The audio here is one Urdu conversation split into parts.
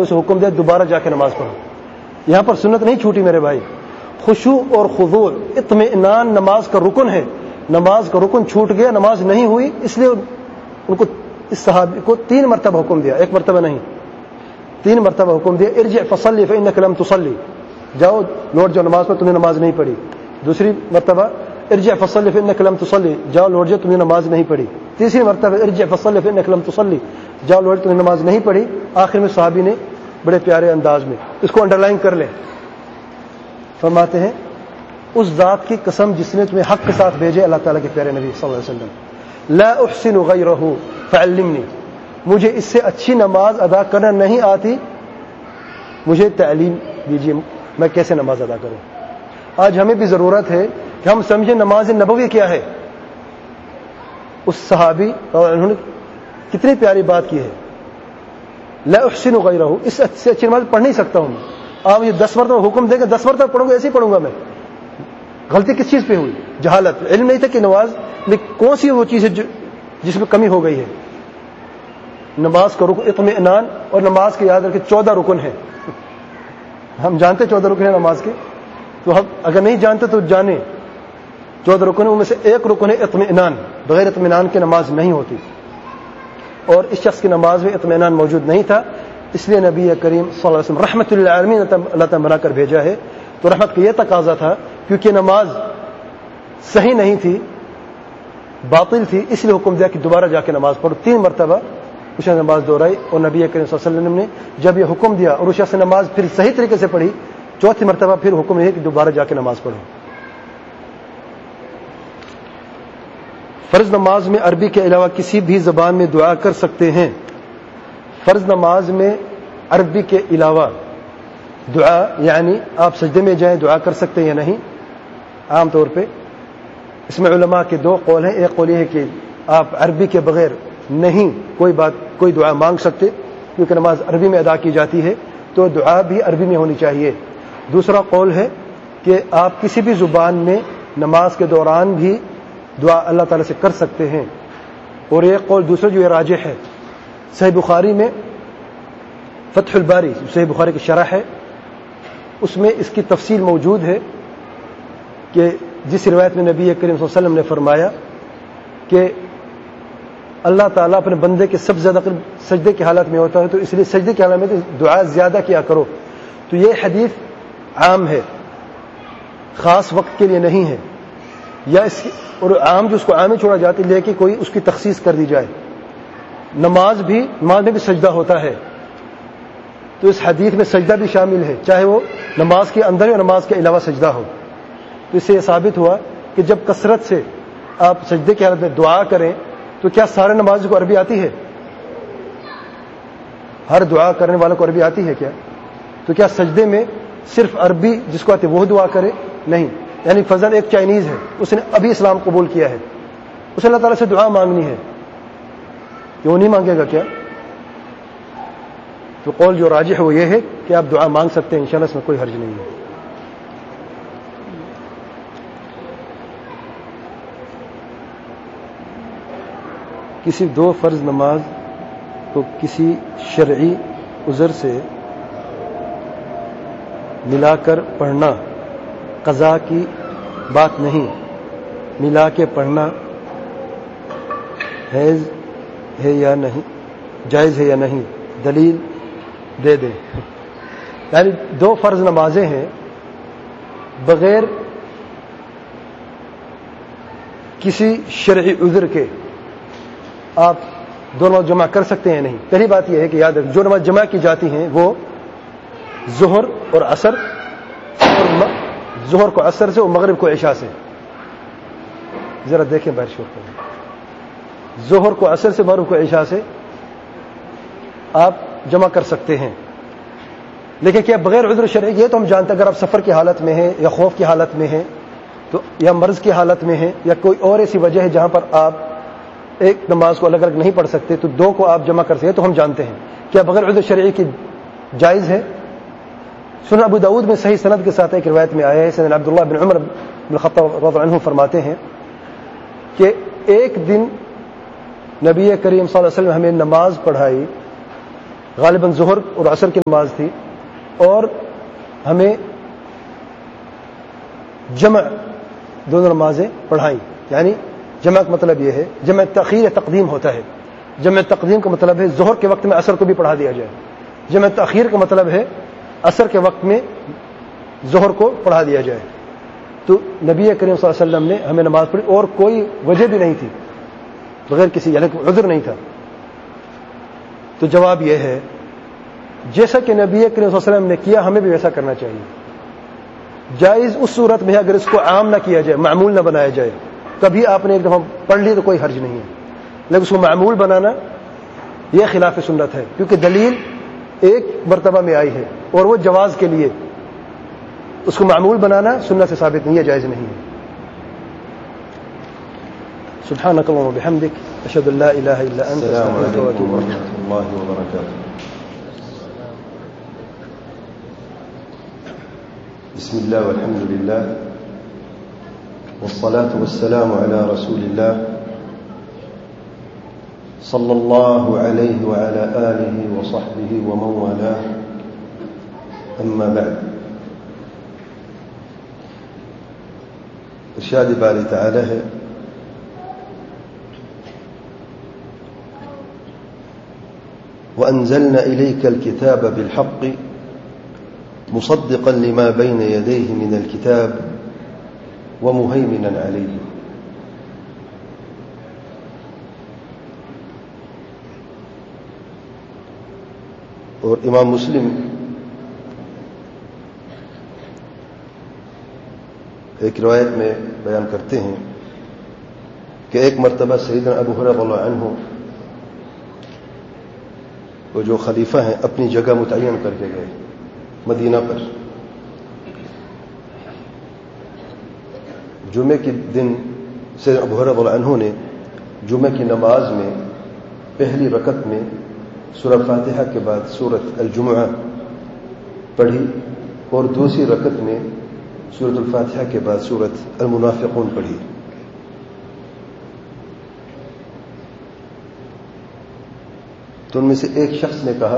اسے حکم دیا دوبارہ جا کے نماز پڑھو. یہاں پر سنت نہیں چھوٹی میرے بھائی. خشوع اور خضوع اطمینان نماز کا رکن ہے. نماز کا رکن چھوٹ گیا, نماز نہیں ہوئی, اس لیے ان کو اس صحابی کو 3 مرتبہ حکم دیا, 1 مرتبہ نہیں 3 مرتبہ حکم دیا. ارجع فصلی فانک لم تصلی, جاؤ لوٹ جاؤ نماز پر, تم نے نماز نہیں پڑھی. دوسری مرتبہ ارجع فصلی فانک لم تصلی, جاؤ لوٹ جاؤ تم نے نماز نہیں پڑھی. تیسری مرتبہ ارجع فصلی فانک لم تصلی, جاؤ لوٹ تم نے نماز نہیں پڑھی. آخر میں صحابی نے بڑے پیارے انداز میں, اس کو انڈر لائن کر لیں, فرماتے ہیں اس ذات کی قسم جس نے تمہیں حق کے ساتھ بھیجے, اللہ تعالیٰ کے پیارے نبی صلی اللہ علیہ وسلم, لا احسن غیرہ فعلمنی, مجھے اس سے اچھی نماز ادا کرنا نہیں آتی, مجھے تعلیم دیجیے میں کیسے نماز ادا کروں. آج ہمیں بھی ضرورت ہے کہ ہم سمجھیں نماز نبوی کیا ہے. اس صحابی اور انہوں نے کتنی پیاری بات کی ہے, لا احسن غیرہ, اس سے اچھی نماز پڑھ نہیں سکتا ہوں. آپ یہ 10 مرتبہ حکم دیں گے 10 مرتبہ پڑھوں گا, ایسے ہی پڑھوں گا میں. غلطی کس چیز پہ ہوئی؟ جہالت, علم نہیں تھا کہ نماز میں کون سی وہ چیز ہے جس میں کمی ہو گئی ہے. نماز کا رکن اطمینان, اور نماز کے یاد رکھے 14 رکن ہیں. ہم جانتے 14 رکن ہیں نماز کے, تو ہم اگر نہیں جانتے تو جانیں 14 رکن, ان میں سے ایک رکن ہے اطمینان. بغیر اطمینان کی نماز نہیں ہوتی, اور اس شخص کی نماز میں اطمینان موجود نہیں تھا, اس لیے نبی کریم صلی اللہ علیہ وسلم رحمت للعالمین اللہ تعالیٰ بنا کر بھیجا ہے. تو رحمت کا یہ تقاضا تھا, کیونکہ نماز صحیح نہیں تھی, باطل تھی, اس لیے حکم دیا کہ دوبارہ جا کے نماز پڑھو. 3 مرتبہ اس نے نماز دہرائی, اور نبی کریم صلی اللہ علیہ وسلم نے جب یہ حکم دیا اور اس شخص نے نماز پھر صحیح طریقے سے پڑھی, 4تھی مرتبہ پھر حکم یہ کہ دوبارہ جا کے نماز پڑھو. فرض نماز میں عربی کے علاوہ کسی بھی زبان میں دعا کر سکتے ہیں. فرض نماز میں عربی کے علاوہ دعا, یعنی آپ سجدے میں جائیں دعا کر سکتے ہیں یا نہیں. عام طور پہ اس میں علماء کے 2 قول ہیں. ایک قول یہ ہے کہ آپ عربی کے بغیر نہیں کوئی دعا مانگ سکتے, کیونکہ نماز عربی میں ادا کی جاتی ہے, تو دعا بھی عربی میں ہونی چاہیے. دوسرا قول ہے کہ آپ کسی بھی زبان میں نماز کے دوران بھی دعا اللہ تعالیٰ سے کر سکتے ہیں. اور ایک قول دوسرا جو راجح ہے, صحیح بخاری میں فتح الباری, صحیح بخاری کی شرح ہے, اس میں اس کی تفصیل موجود ہے کہ جس روایت میں نبی کریم صلی اللہ علیہ وسلم نے فرمایا کہ اللہ تعالیٰ اپنے بندے کے سب زیادہ سجدے کی حالت میں ہوتا ہے, تو اس لیے سجدے کی حالت میں دعا زیادہ کیا کرو. تو یہ حدیث عام ہے, خاص وقت کے لیے نہیں ہے, یا اس کی اور عام جو اس کو عام ہی چھوڑا جاتا ہے, لے کے کوئی اس کی تخصیص کر دی جائے. نماز میں بھی سجدہ ہوتا ہے, تو اس حدیث میں سجدہ بھی شامل ہے, چاہے وہ نماز کے اندر یا نماز کے علاوہ سجدہ ہو. تو اس سے یہ ثابت ہوا کہ جب کثرت سے آپ سجدے کی حالت میں دعا کریں تو کیا سارے نمازی کو عربی آتی ہے؟ ہر دعا کرنے والوں کو عربی آتی ہے کیا؟ تو کیا سجدے میں صرف عربی جس کو آتی ہے وہ دعا کرے؟ نہیں. یعنی فضل ایک چائنیز ہے, اس نے ابھی اسلام قبول کیا ہے, اسے اللہ تعالیٰ سے دعا مانگنی ہے, وہ نہیں مانگے گا کیا؟ تو قول جو راجح ہے وہ یہ ہے کہ آپ دعا مانگ سکتے ہیں, انشاءاللہ اس میں کوئی حرج نہیں ہے. کسی 2 فرض نماز کو کسی شرعی عذر سے ملا کر پڑھنا قضا کی بات نہیں, ملا کے پڑھنا حیض ہے یا نہیں, جائز ہے یا نہیں, دلیل دے دیں. یعنی 2 فرض نمازیں ہیں, بغیر کسی شرعی عذر کے آپ دونوں جمع کر سکتے ہیں نہیں. پہلی بات یہ ہے کہ یاد رکھ, جو نماز جمع کی جاتی ہیں وہ ظہر اور عصر, اور ظہر کو عصر سے اور مغرب کو عشاء سے. ذرا دیکھیں باہر شور کریں. ظہر کو عصر سے, مغرب کو عشاء سے آپ جمع کر سکتے ہیں, لیکن کیا بغیر عذر شرعی؟ یہ تو ہم جانتے ہیں اگر آپ سفر کی حالت میں ہیں یا خوف کی حالت میں ہیں تو, یا مرض کی حالت میں ہیں, یا کوئی اور ایسی وجہ ہے جہاں پر آپ ایک نماز کو الگ الگ نہیں پڑھ سکتے, تو 2 کو آپ جمع کر سکتے, تو ہم جانتے ہیں. کیا بغیر عذر شرعی کی جائز ہے؟ سنن ابو داؤد میں صحیح سند کے ساتھ ایک روایت میں آیا ہے, سیدنا عبداللہ بن عمر بن الخطاب رضی اللہ عنہ فرماتے ہیں کہ ایک دن نبی کریم صلی اللہ علیہ وسلم ہمیں نماز پڑھائی غالباً ظہر اور عصر کی نماز تھی، اور ہمیں جمع دونوں نمازیں پڑھائیں. یعنی جمع کا مطلب یہ ہے، جمع تاخیر تقدیم ہوتا ہے. جمع تقدیم کا مطلب ہے ظہر کے وقت میں عصر کو بھی پڑھا دیا جائے. جمع تاخیر کا مطلب ہے عصر کے وقت میں ظہر کو پڑھا دیا جائے. تو نبی کریم صلی اللہ علیہ وسلم نے ہمیں نماز پڑھی اور کوئی وجہ بھی نہیں تھی، بغیر کسی یعنی عذر نہیں تھا. تو جواب یہ ہے جیسا کہ نبی کریم صلی اللہ علیہ وسلم نے کیا ہمیں بھی ویسا کرنا چاہیے. جائز اس صورت میں ہے اگر اس کو عام نہ کیا جائے، معمول نہ بنایا جائے. کبھی آپ نے ایک دفعہ پڑھ لی تو کوئی حرج نہیں ہے، لیکن اس کو معمول بنانا یہ خلاف سنت ہے، کیونکہ دلیل ایک مرتبہ میں آئی ہے اور وہ جواز کے لیے. اس کو معمول بنانا سنت سے ثابت نہیں ہے، جائز نہیں ہے. سبحانك اللهم وبحمدك اشهد ان لا اله الا انت استغفرك واتوب اليك. ورحمة الله وبركاته. بسم الله والحمد لله والصلاة والسلام على رسول الله صلى الله عليه وعلى آله وصحبه ومن والاه. أما بعد، ارشاد باری تعالی ہے وأنزلنا إليك الكتاب بالحق مصدقا لما بين يديه من الكتاب ومهيمنا عليه. اور امام مسلم ایک روایت میں بیان کرتے ہیں کہ ایک مرتبہ سیدنا ابو ہریرہ رضی اللہ عنہ وہ جو خلیفہ ہیں اپنی جگہ متعین کر کے گئے مدینہ پر. جمعے کے دن سیدنا ابو ہریرہ رضی اللہ عنہ نے جمعے کی نماز میں پہلی رکعت میں سورہ فاتحہ کے بعد سورۃ الجمعہ پڑھی اور دوسری رکعت میں سورۃ الفاتحہ کے بعد سورۃ المنافقون پڑھی. تو ان میں سے ایک شخص نے کہا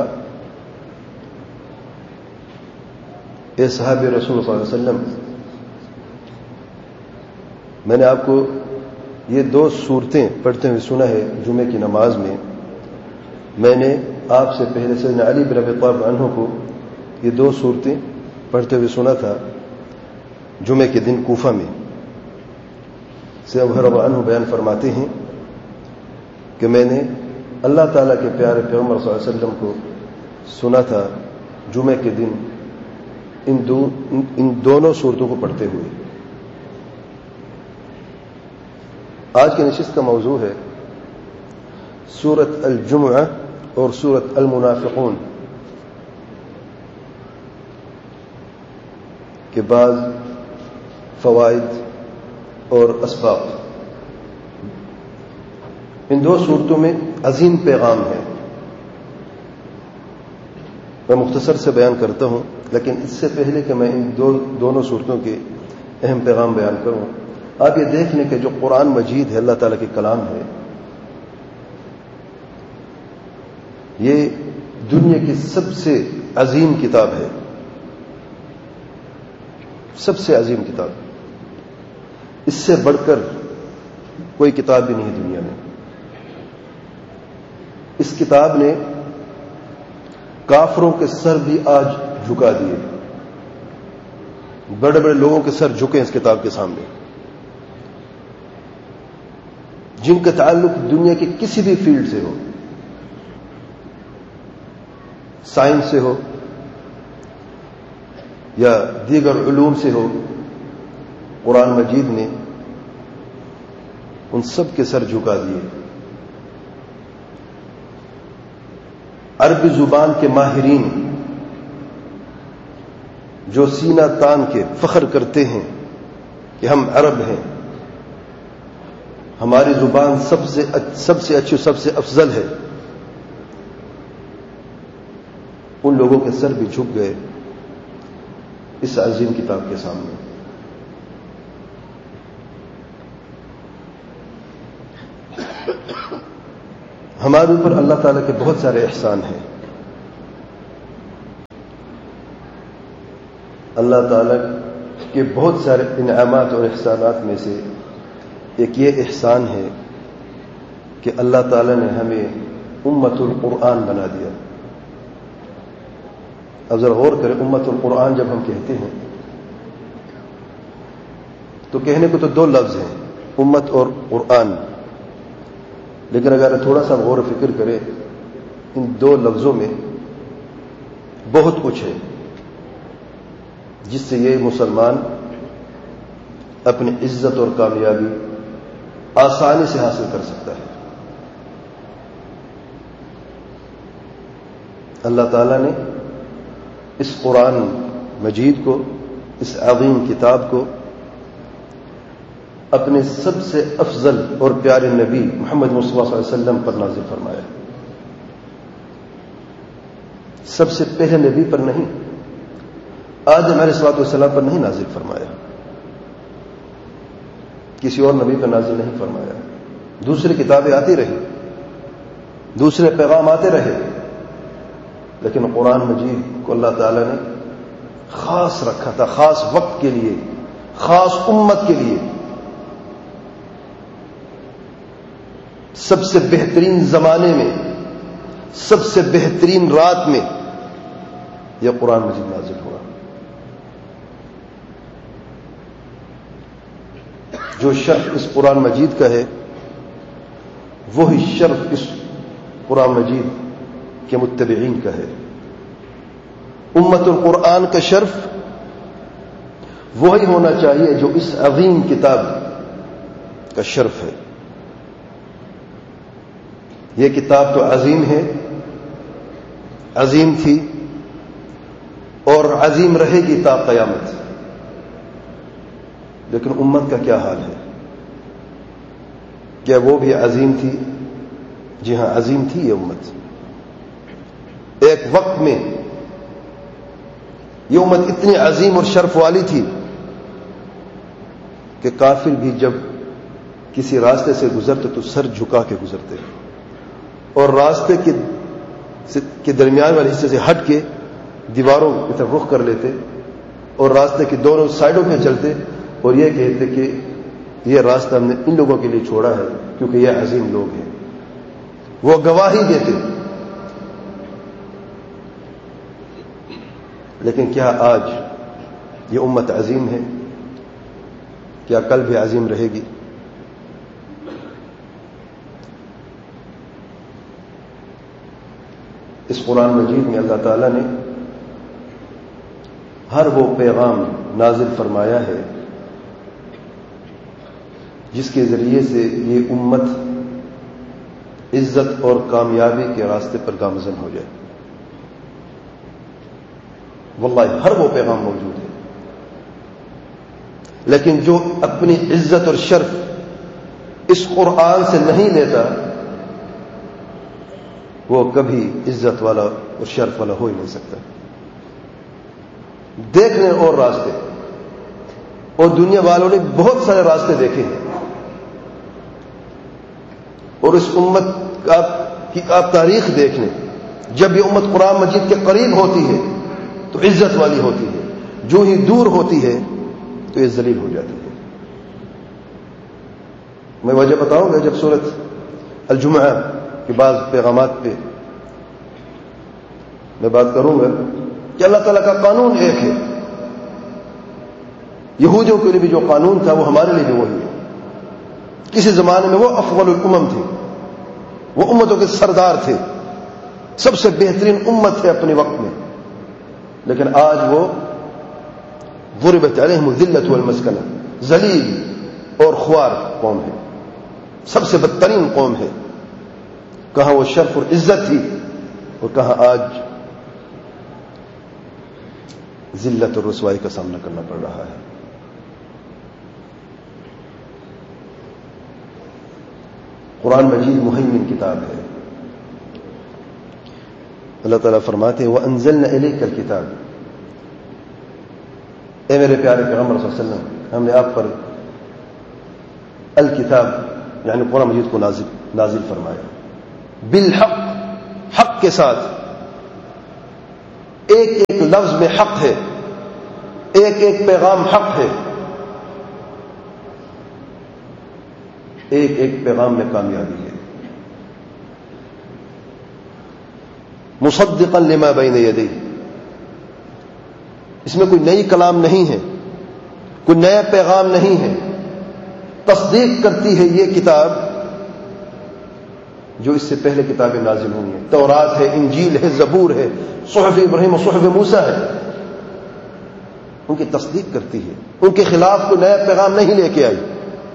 اے صحابہ رسول صلی اللہ علیہ وسلم، میں نے آپ کو یہ دو صورتیں پڑھتے ہوئے سنا ہے جمعے کی نماز میں. میں نے آپ سے پہلے سیدنا علی بن ابی طالب عنہ کو یہ دو صورتیں پڑھتے ہوئے سنا تھا جمعے کے دن کوفہ میں. سیدنا ابو ہریرہ عنہ بیان فرماتے ہیں کہ میں نے اللہ تعالیٰ کے پیارے پیغمبر صلی اللہ علیہ وسلم کو سنا تھا جمعے کے دن ان دونوں صورتوں کو پڑھتے ہوئے. آج کی نشست کا موضوع ہے سورۃ الجمعہ اور سورۃ المنافقون کے بعض فوائد اور اسباب. ان دو صورتوں میں عظیم پیغام ہے. میں مختصر سے بیان کرتا ہوں، لیکن اس سے پہلے کہ میں ان دونوں صورتوں کے اہم پیغام بیان کروں، آپ یہ دیکھ لیں کہ جو قرآن مجید ہے اللہ تعالیٰ کے کلام ہے، یہ دنیا کی سب سے عظیم کتاب ہے. سب سے عظیم کتاب، اس سے بڑھ کر کوئی کتاب بھی نہیں دنیا میں. اس کتاب نے کافروں کے سر بھی آج جھکا دیے. بڑے بڑے لوگوں کے سر جھکے اس کتاب کے سامنے، جن کا تعلق دنیا کے کسی بھی فیلڈ سے ہو، سائنس سے ہو یا دیگر علوم سے ہو. قرآن مجید نے ان سب کے سر جھکا دیے. عربی زبان کے ماہرین جو سینہ تان کے فخر کرتے ہیں کہ ہم عرب ہیں، ہماری زبان سب سے اچھی، سب سے افضل ہے، ان لوگوں کے سر بھی جھک گئے اس عظیم کتاب کے سامنے. ہمارے اوپر اللہ تعالیٰ کے بہت سارے احسان ہیں. اللہ تعالیٰ کے بہت سارے انعامات اور احسانات میں سے ایک یہ احسان ہے کہ اللہ تعالیٰ نے ہمیں امت القرآن بنا دیا. اب ذرا غور کریں، امت القرآن جب ہم کہتے ہیں تو کہنے کو تو دو لفظ ہیں، امت اور قرآن، لیکن اگر تھوڑا سا غور و فکر کریں ان دو لفظوں میں بہت کچھ ہے جس سے یہ مسلمان اپنی عزت اور کامیابی آسانی سے حاصل کر سکتا ہے. اللہ تعالیٰ نے اس قرآن مجید کو، اس عظیم کتاب کو اپنے سب سے افضل اور پیارے نبی محمد مصطفیٰ صلی اللہ علیہ وسلم پر نازل فرمایا. سب سے پہلے نبی پر نہیں، آدم علیہ السلام پر نہیں نازل فرمایا، کسی اور نبی پر نازل نہیں فرمایا. دوسری کتابیں آتی رہی، دوسرے پیغام آتے رہے، لیکن قرآن مجید کو اللہ تعالیٰ نے خاص رکھا تھا، خاص وقت کے لیے، خاص امت کے لیے. سب سے بہترین زمانے میں، سب سے بہترین رات میں یہ قرآن مجید نازل ہوا. جو شرف اس قرآن مجید کا ہے وہی شرف اس قرآن مجید کے متبعین کا ہے. امت القرآن کا شرف وہی ہونا چاہیے جو اس عظیم کتاب کا شرف ہے. یہ کتاب تو عظیم ہے، عظیم تھی اور عظیم رہے گی تا قیامت، لیکن امت کا کیا حال ہے؟ کیا وہ بھی عظیم تھی؟ جی ہاں، عظیم تھی یہ امت. ایک وقت میں یہ امت اتنی عظیم اور شرف والی تھی کہ کافر بھی جب کسی راستے سے گزرتے تو سر جھکا کے گزرتے، اور راستے کے درمیان والے حصے سے ہٹ کے دیواروں کی طرف رخ کر لیتے اور راستے کی دونوں سائڈوں پہ چلتے اور یہ کہتے کہ یہ راستہ ہم نے ان لوگوں کے لیے چھوڑا ہے کیونکہ یہ عظیم لوگ ہیں. وہ گواہی دیتے. لیکن کیا آج یہ امت عظیم ہے؟ کیا کل بھی عظیم رہے گی؟ اس قرآن مجید میں اللہ تعالیٰ نے ہر وہ پیغام نازل فرمایا ہے جس کے ذریعے سے یہ امت عزت اور کامیابی کے راستے پر گامزن ہو جائے. واللہ ہر وہ پیغام موجود ہے، لیکن جو اپنی عزت اور شرف اس قرآن سے نہیں لیتا وہ کبھی عزت والا اور شرف والا ہو ہی نہیں سکتا. دیکھنے اور راستے، اور دنیا والوں نے بہت سارے راستے دیکھے ہیں، اور اس امت کی آپ تاریخ دیکھ لیں. جب یہ امت قرآن مجید کے قریب ہوتی ہے تو عزت والی ہوتی ہے، جو ہی دور ہوتی ہے تو یہ ذلیل ہو جاتی ہے. میں وجہ بتاؤں گا. جب سورۃ الجمعہ کے بعض پیغامات پہ میں بات کروں گا کہ اللہ تعالیٰ کا قانون ایک ہے. یہودیوں کے لیے بھی جو قانون تھا وہ ہمارے لیے بھی وہی ہے. کسی زمانے میں وہ افضل الامم تھے، وہ امتوں کے سردار تھے، سب سے بہترین امت تھے اپنے وقت میں، لیکن آج وہ ضربت علیہم الذلۃ والمسکنہ، ذلیل اور خوار قوم ہے، سب سے بدترین قوم ہے. کہاں وہ شرف اور عزت تھی اور کہاں آج ذلت اور رسوائی کا سامنا کرنا پڑ رہا ہے. قرآن مجید مہیمن کتاب ہے. اللہ تعالیٰ فرماتے ہیں وَأَنزَلْنَا إِلَيْكَ الْكِتَابَ، اے میرے پیارے پیغمبر صلی اللہ علیہ وسلم، ہم نے آپ پر الکتاب یعنی قرآن مجید کو نازل فرمایا بالحق، حق کے ساتھ. ایک ایک لفظ میں حق ہے، ایک ایک پیغام حق ہے، ایک ایک پیغام میں کامیابی ہے. مصدقا لما بین یدیہ، اس میں کوئی نئی کلام نہیں ہے، کوئی نیا پیغام نہیں ہے. تصدیق کرتی ہے یہ کتاب جو اس سے پہلے کتابیں نازل ہوئی ہیں. تورات ہے، انجیل ہے، زبور ہے، صحف ابراہیم اور صحف موسیٰ ہے. ان کی تصدیق کرتی ہے، ان کے خلاف کوئی نیا پیغام نہیں لے کے آئی.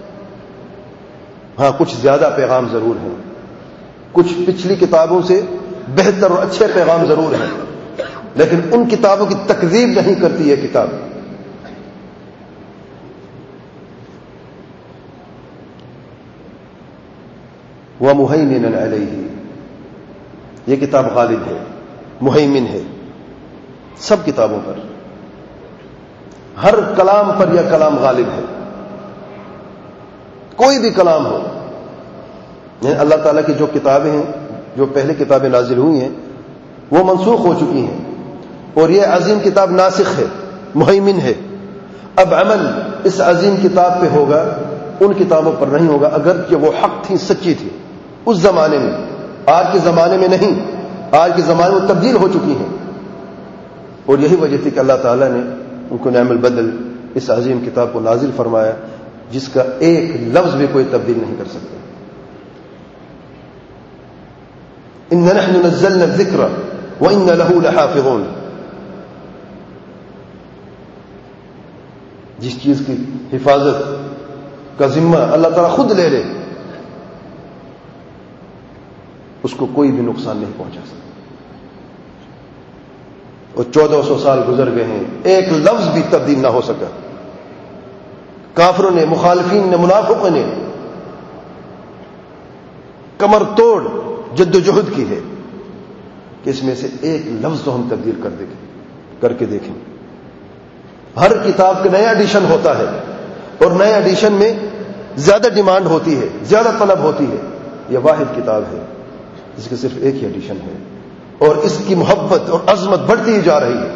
ہاں کچھ زیادہ پیغام ضرور ہیں، کچھ پچھلی کتابوں سے بہتر اور اچھے پیغام ضرور ہیں، لیکن ان کتابوں کی تکذیب نہیں کرتی یہ کتاب. وَمُهَيْمِنًا عَلَيْهِ، یہ کتاب غالب ہے، مہیمن ہے سب کتابوں پر، ہر کلام پر یہ کلام غالب ہے. کوئی بھی کلام ہو، یعنی اللہ تعالیٰ کی جو کتابیں ہیں، جو پہلے کتابیں نازل ہوئی ہیں وہ منسوخ ہو چکی ہیں، اور یہ عظیم کتاب ناسخ ہے، مہیمن ہے. اب عمل اس عظیم کتاب پہ ہوگا، ان کتابوں پر نہیں ہوگا، اگرچہ وہ حق تھی، سچی تھی اس زمانے میں. آج کے زمانے میں نہیں، آج کے زمانے میں تبدیل ہو چکی ہیں. اور یہی وجہ تھی کہ اللہ تعالیٰ نے ان کو نعم البدل اس عظیم کتاب کو نازل فرمایا، جس کا ایک لفظ بھی کوئی تبدیل نہیں کر سکتا. إِنَّ نَحْنُ نَزَّلْنَا الذِّكْرَ وَإِنَّ لَهُ لَحَافِظُونَ، جس چیز کی حفاظت کا ذمہ اللہ تعالیٰ خود لے لے، اس کو کوئی بھی نقصان نہیں پہنچا سکتا. اور 1400 سال گزر گئے ہیں، ایک لفظ بھی تبدیل نہ ہو سکا. کافروں نے، مخالفین نے، منافقوں نے کمر توڑ جد و جہد کی ہے کہ اس میں سے ایک لفظ تو ہم تبدیل کر کے دیکھیں. ہر کتاب کا نیا ایڈیشن ہوتا ہے، اور نئے ایڈیشن میں زیادہ ڈیمانڈ ہوتی ہے، زیادہ طلب ہوتی ہے. یہ واحد کتاب ہے جس کا صرف ایک ہی ایڈیشن ہے، اور اس کی محبت اور عظمت بڑھتی ہی جا رہی ہے.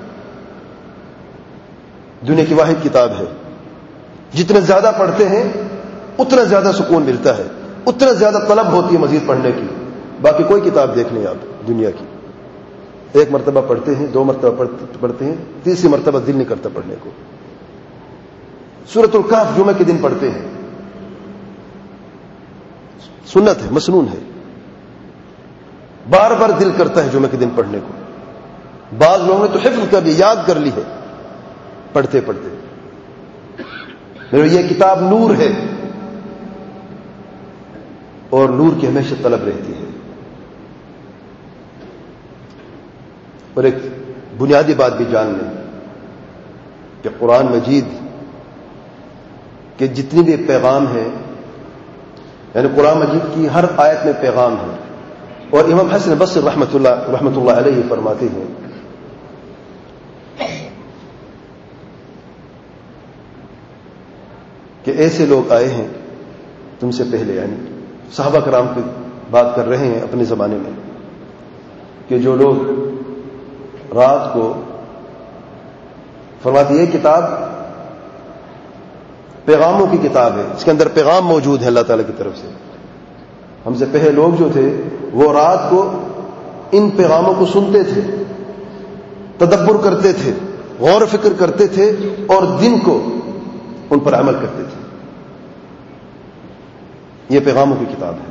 دنیا کی واحد کتاب ہے، جتنے زیادہ پڑھتے ہیں اتنا زیادہ سکون ملتا ہے، اتنا زیادہ طلب ہوتی ہے مزید پڑھنے کی. باقی کوئی کتاب دیکھ لیں آپ دنیا کی، ایک مرتبہ پڑھتے ہیں، دو مرتبہ پڑھتے ہیں، تیسری مرتبہ دل نہیں کرتا پڑھنے کو. سورۃ الکہف جمعہ کے دن پڑھتے ہیں، سنت ہے، مسنون ہے، بار بار دل کرتا ہے جمعہ کے دن پڑھنے کو. بعض لوگوں نے تو حفظ کر لی، یاد کر لی ہے پڑھتے پڑھتے. یہ کتاب نور ہے، اور نور کی ہمیشہ طلب رہتی ہے. اور ایک بنیادی بات بھی جان لیں کہ قرآن مجید کے جتنی بھی پیغام ہیں، یعنی قرآن مجید کی ہر آیت میں پیغام ہے. اور امام حسن بصری رحمۃ اللہ علیہ فرماتے ہیں کہ ایسے لوگ آئے ہیں تم سے پہلے، یعنی صحابہ کرام کی بات کر رہے ہیں اپنے زمانے میں، کہ جو لوگ رات کو فرماتے یہ کتاب پیغاموں کی کتاب ہے، اس کے اندر پیغام موجود ہے اللہ تعالیٰ کی طرف سے. ہم سے پہلے لوگ جو تھے وہ رات کو ان پیغاموں کو سنتے تھے، تدبر کرتے تھے، غور و فکر کرتے تھے، اور دن کو ان پر عمل کرتے تھے. یہ پیغاموں کی کتاب ہے.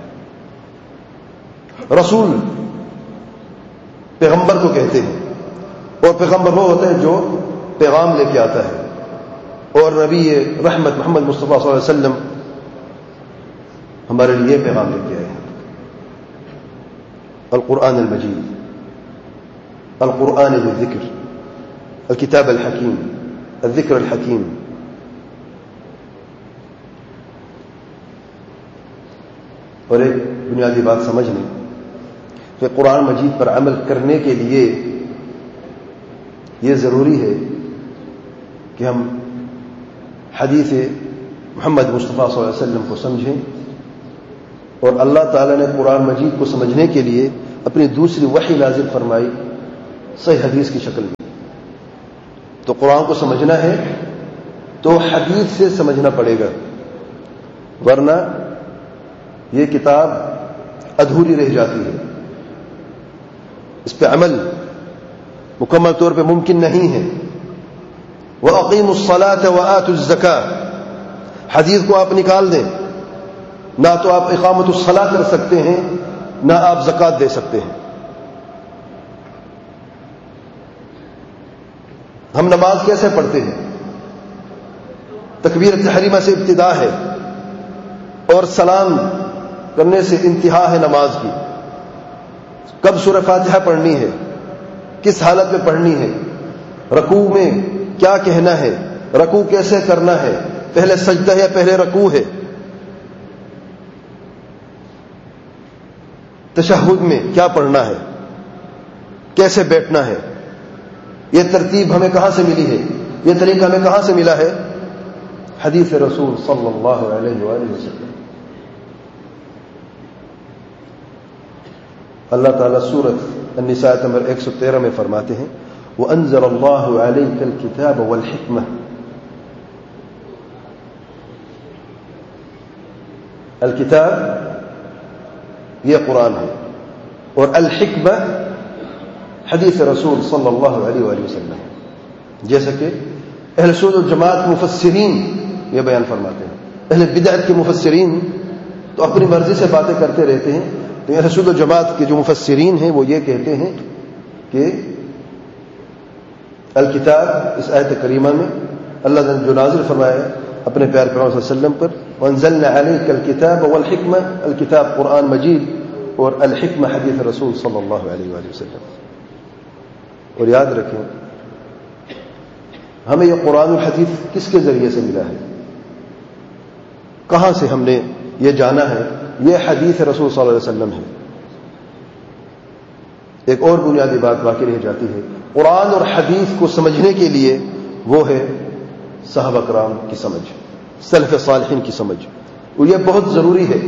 رسول پیغمبر کو کہتے ہیں، اور پیغمبر وہ ہوتا ہے جو پیغام لے کے آتا ہے. اور نبی رحمت محمد مصطفیٰ صلی اللہ علیہ وسلم ہمارے لیے پیغام لے کے آئے ہیں. القرآن المجید، القرآن بالذکر، الکتاب الحکیم، الذکر الحکیم. اور ایک بنیادی بات سمجھ لیں کہ قرآن مجید پر عمل کرنے کے لیے یہ ضروری ہے کہ ہم حدیث محمد مصطفیٰ صلی اللہ علیہ وسلم کو سمجھیں، اور اللہ تعالیٰ نے قرآن مجید کو سمجھنے کے لیے اپنی دوسری وحی نازل فرمائی صحیح حدیث کی شکل میں. تو قرآن کو سمجھنا ہے تو حدیث سے سمجھنا پڑے گا، ورنہ یہ کتاب ادھوری رہ جاتی ہے، اس پہ عمل مکمل طور پہ ممکن نہیں ہے۔ وَأَقِيمُوا الصَّلَاةَ وَآتُوا الزَّكَاةَ، حدیث کو آپ نکال دیں، نہ تو آپ اقامت الصلاۃ کر سکتے ہیں، نہ آپ زکوٰۃ دے سکتے ہیں۔ ہم نماز کیسے پڑھتے ہیں؟ تکبیر تحریمہ سے ابتدا ہے اور سلام کرنے سے انتہا ہے نماز کی۔ کب سورہ فاتحہ پڑھنی ہے، کس حالت میں پڑھنی ہے، رکوع میں کیا کہنا ہے، رکوع کیسے کرنا ہے، پہلے سجدہ ہے پہلے رکوع ہے، تشہد میں کیا پڑھنا ہے، کیسے بیٹھنا ہے، یہ ترتیب ہمیں کہاں سے ملی ہے، یہ طریقہ ہمیں کہاں سے ملا ہے؟ حدیث رسول صلی اللہ علیہ وآلہ وسلم۔ اللہ تعالیٰ سورۃ النساء نمبر 113 میں فرماتے ہیں وَأَنزَلَ اللَّهُ عَلَيْكَ الْكِتَابَ وَالْحِكْمَةَ، الکتاب یہ قرآن ہے اور الحکمہ حدیث رسول صلی اللہ علیہ وآلہ وسلم، جیسا کہ اہل سنت والجماعت مفسرین یہ بیان فرماتے ہیں۔ اہل بدعت کے مفسرین تو اپنی مرضی سے باتیں کرتے رہتے ہیں، تو اہل سنت والجماعت کے جو مفسرین ہیں وہ یہ کہتے ہیں کہ الکتاب اس آیت کریمہ میں اللہ نے جو نازل فرمایا اپنے پیارے پیغمبر صلی اللہ علیہ وسلم پر، وَأَنزَلْنَا عَلَيْكَ الْكِتَابَ وَالْحِكْمَةَ، الکتاب قرآن مجید اور الحکمہ حدیث رسول صلی اللہ علیہ وآلہ وسلم۔ اور یاد رکھیں ہمیں یہ قرآن الحدیث کس کے ذریعے سے ملا ہے، کہاں سے ہم نے یہ جانا ہے یہ حدیث رسول صلی اللہ علیہ وسلم ہے۔ ایک اور بنیادی بات باقی رہ جاتی ہے، قرآن اور حدیث کو سمجھنے کے لیے وہ ہے صحابہ کرام کی سمجھ، سلف صالحین کی سمجھ، اور یہ بہت ضروری ہے۔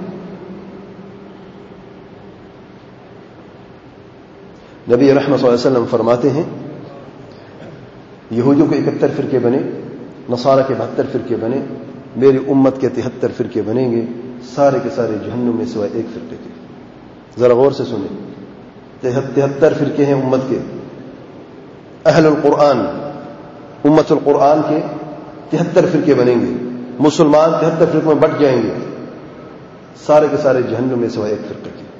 نبی رحمت صلی اللہ علیہ وسلم فرماتے ہیں یہودیوں کے 71 فرقے بنے، نصارہ کے 72 فرقے بنے، میری امت کے 73 فرقے بنیں گے، سارے کے سارے جہنم میں سوائے ایک فرقے کے۔ ذرا غور سے سنیں، 73 فرقے ہیں امت کے، اہل القرآن امت القرآن کے 73 فرقے بنیں گے، مسلمان 73 فرقوں میں بٹ جائیں گے، سارے کے سارے جہنم میں سوائے ایک فرقے کے۔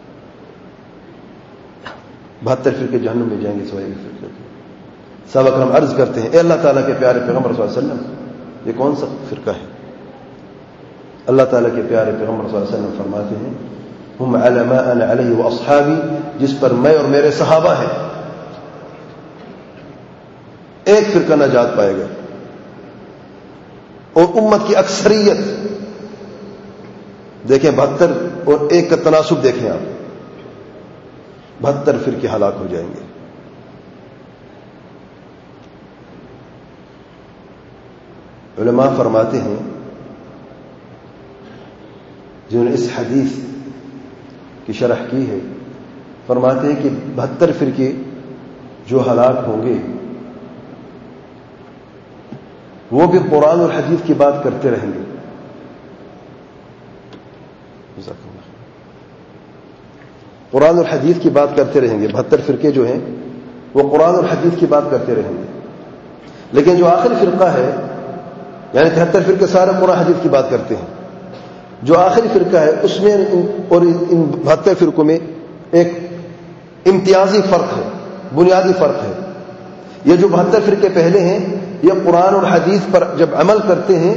72 فرقے جہنم میں جائیں گے سوائے ایک فرقے کے۔ صحابہ کرام عرض کرتے ہیں اے اللہ تعالیٰ کے پیارے پیغمبر صلی اللہ علیہ وسلم یہ کون سا فرقہ ہے؟ اللہ تعالیٰ کے پیارے پیغمبر صلی اللہ علیہ وسلم فرماتے ہیں ہم علی ما انا علیہ واصحابی، جس پر میں اور میرے صحابہ ہیں۔ ایک فرقہ نجات پائے گا، اور امت کی اکثریت دیکھیں 72 اور ایک کا تناسب دیکھیں آپ، 72 فرقے ہلاک ہو جائیں گے۔ علماء فرماتے ہیں جنہوں نے اس حدیث کی شرح کی ہے، فرماتے ہیں کہ 72 فرقے جو ہلاک ہوں گے وہ بھی قرآن اور حدیث کی بات کرتے رہیں گے۔ قرآن اور حدیث کی بات کرتے رہیں گے، 72 فرقے جو ہیں وہ قرآن اور حدیث کی بات کرتے رہیں گے، لیکن جو آخری فرقہ ہے یعنی 73 فرقے سارے قرآن حدیث کی بات کرتے ہیں، جو آخری فرقہ ہے اس میں اور ان 72 فرقوں میں ایک امتیازی فرق ہے، بنیادی فرق ہے۔ یہ جو 72 فرقے پہلے ہیں یہ قرآن اور حدیث پر جب عمل کرتے ہیں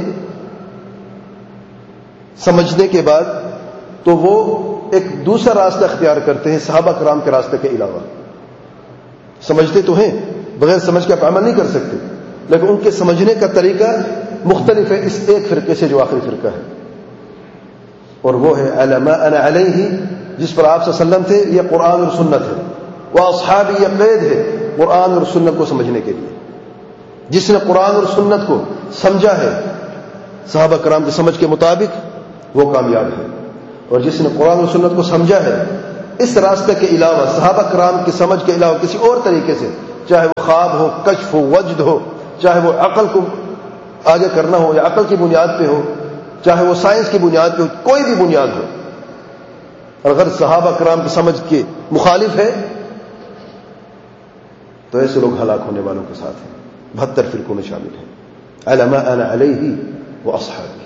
سمجھنے کے بعد تو وہ ایک دوسرا راستہ اختیار کرتے ہیں صحابہ کرام کے راستے کے علاوہ۔ سمجھتے تو ہیں، بغیر سمجھ کے آپ عمل نہیں کر سکتے، لیکن ان کے سمجھنے کا طریقہ مختلف ہے اس ایک فرقے سے جو آخری فرقہ ہے، اور وہ ہے علی ما انا علیہ، جس پر آپ صلی اللہ علیہ وسلم تھے، یہ قرآن اور سنت ہے۔ واصحابی یہ قید ہے قرآن اور سنت کو سمجھنے کے لیے، جس نے قرآن اور سنت کو سمجھا ہے صحابہ کرام کی سمجھ کے مطابق وہ کامیاب ہے، اور جس نے قرآن اور سنت کو سمجھا ہے اس راستے کے علاوہ صحابہ کرام کی سمجھ کے علاوہ کسی اور طریقے سے چاہے وہ خواب ہو، کشف ہو، وجد ہو، چاہے وہ عقل کو آگے کرنا ہو یا عقل کی بنیاد پہ ہو، چاہے وہ سائنس کی بنیاد پہ ہو، کوئی بھی بنیاد ہو، اگر صحابہ کرام کی سمجھ کے مخالف ہے تو ایسے لوگ ہلاک ہونے والوں کے ساتھ ہیں، 72 فرقوں میں شامل ہیں. علی ما انا علیہ واصحابی.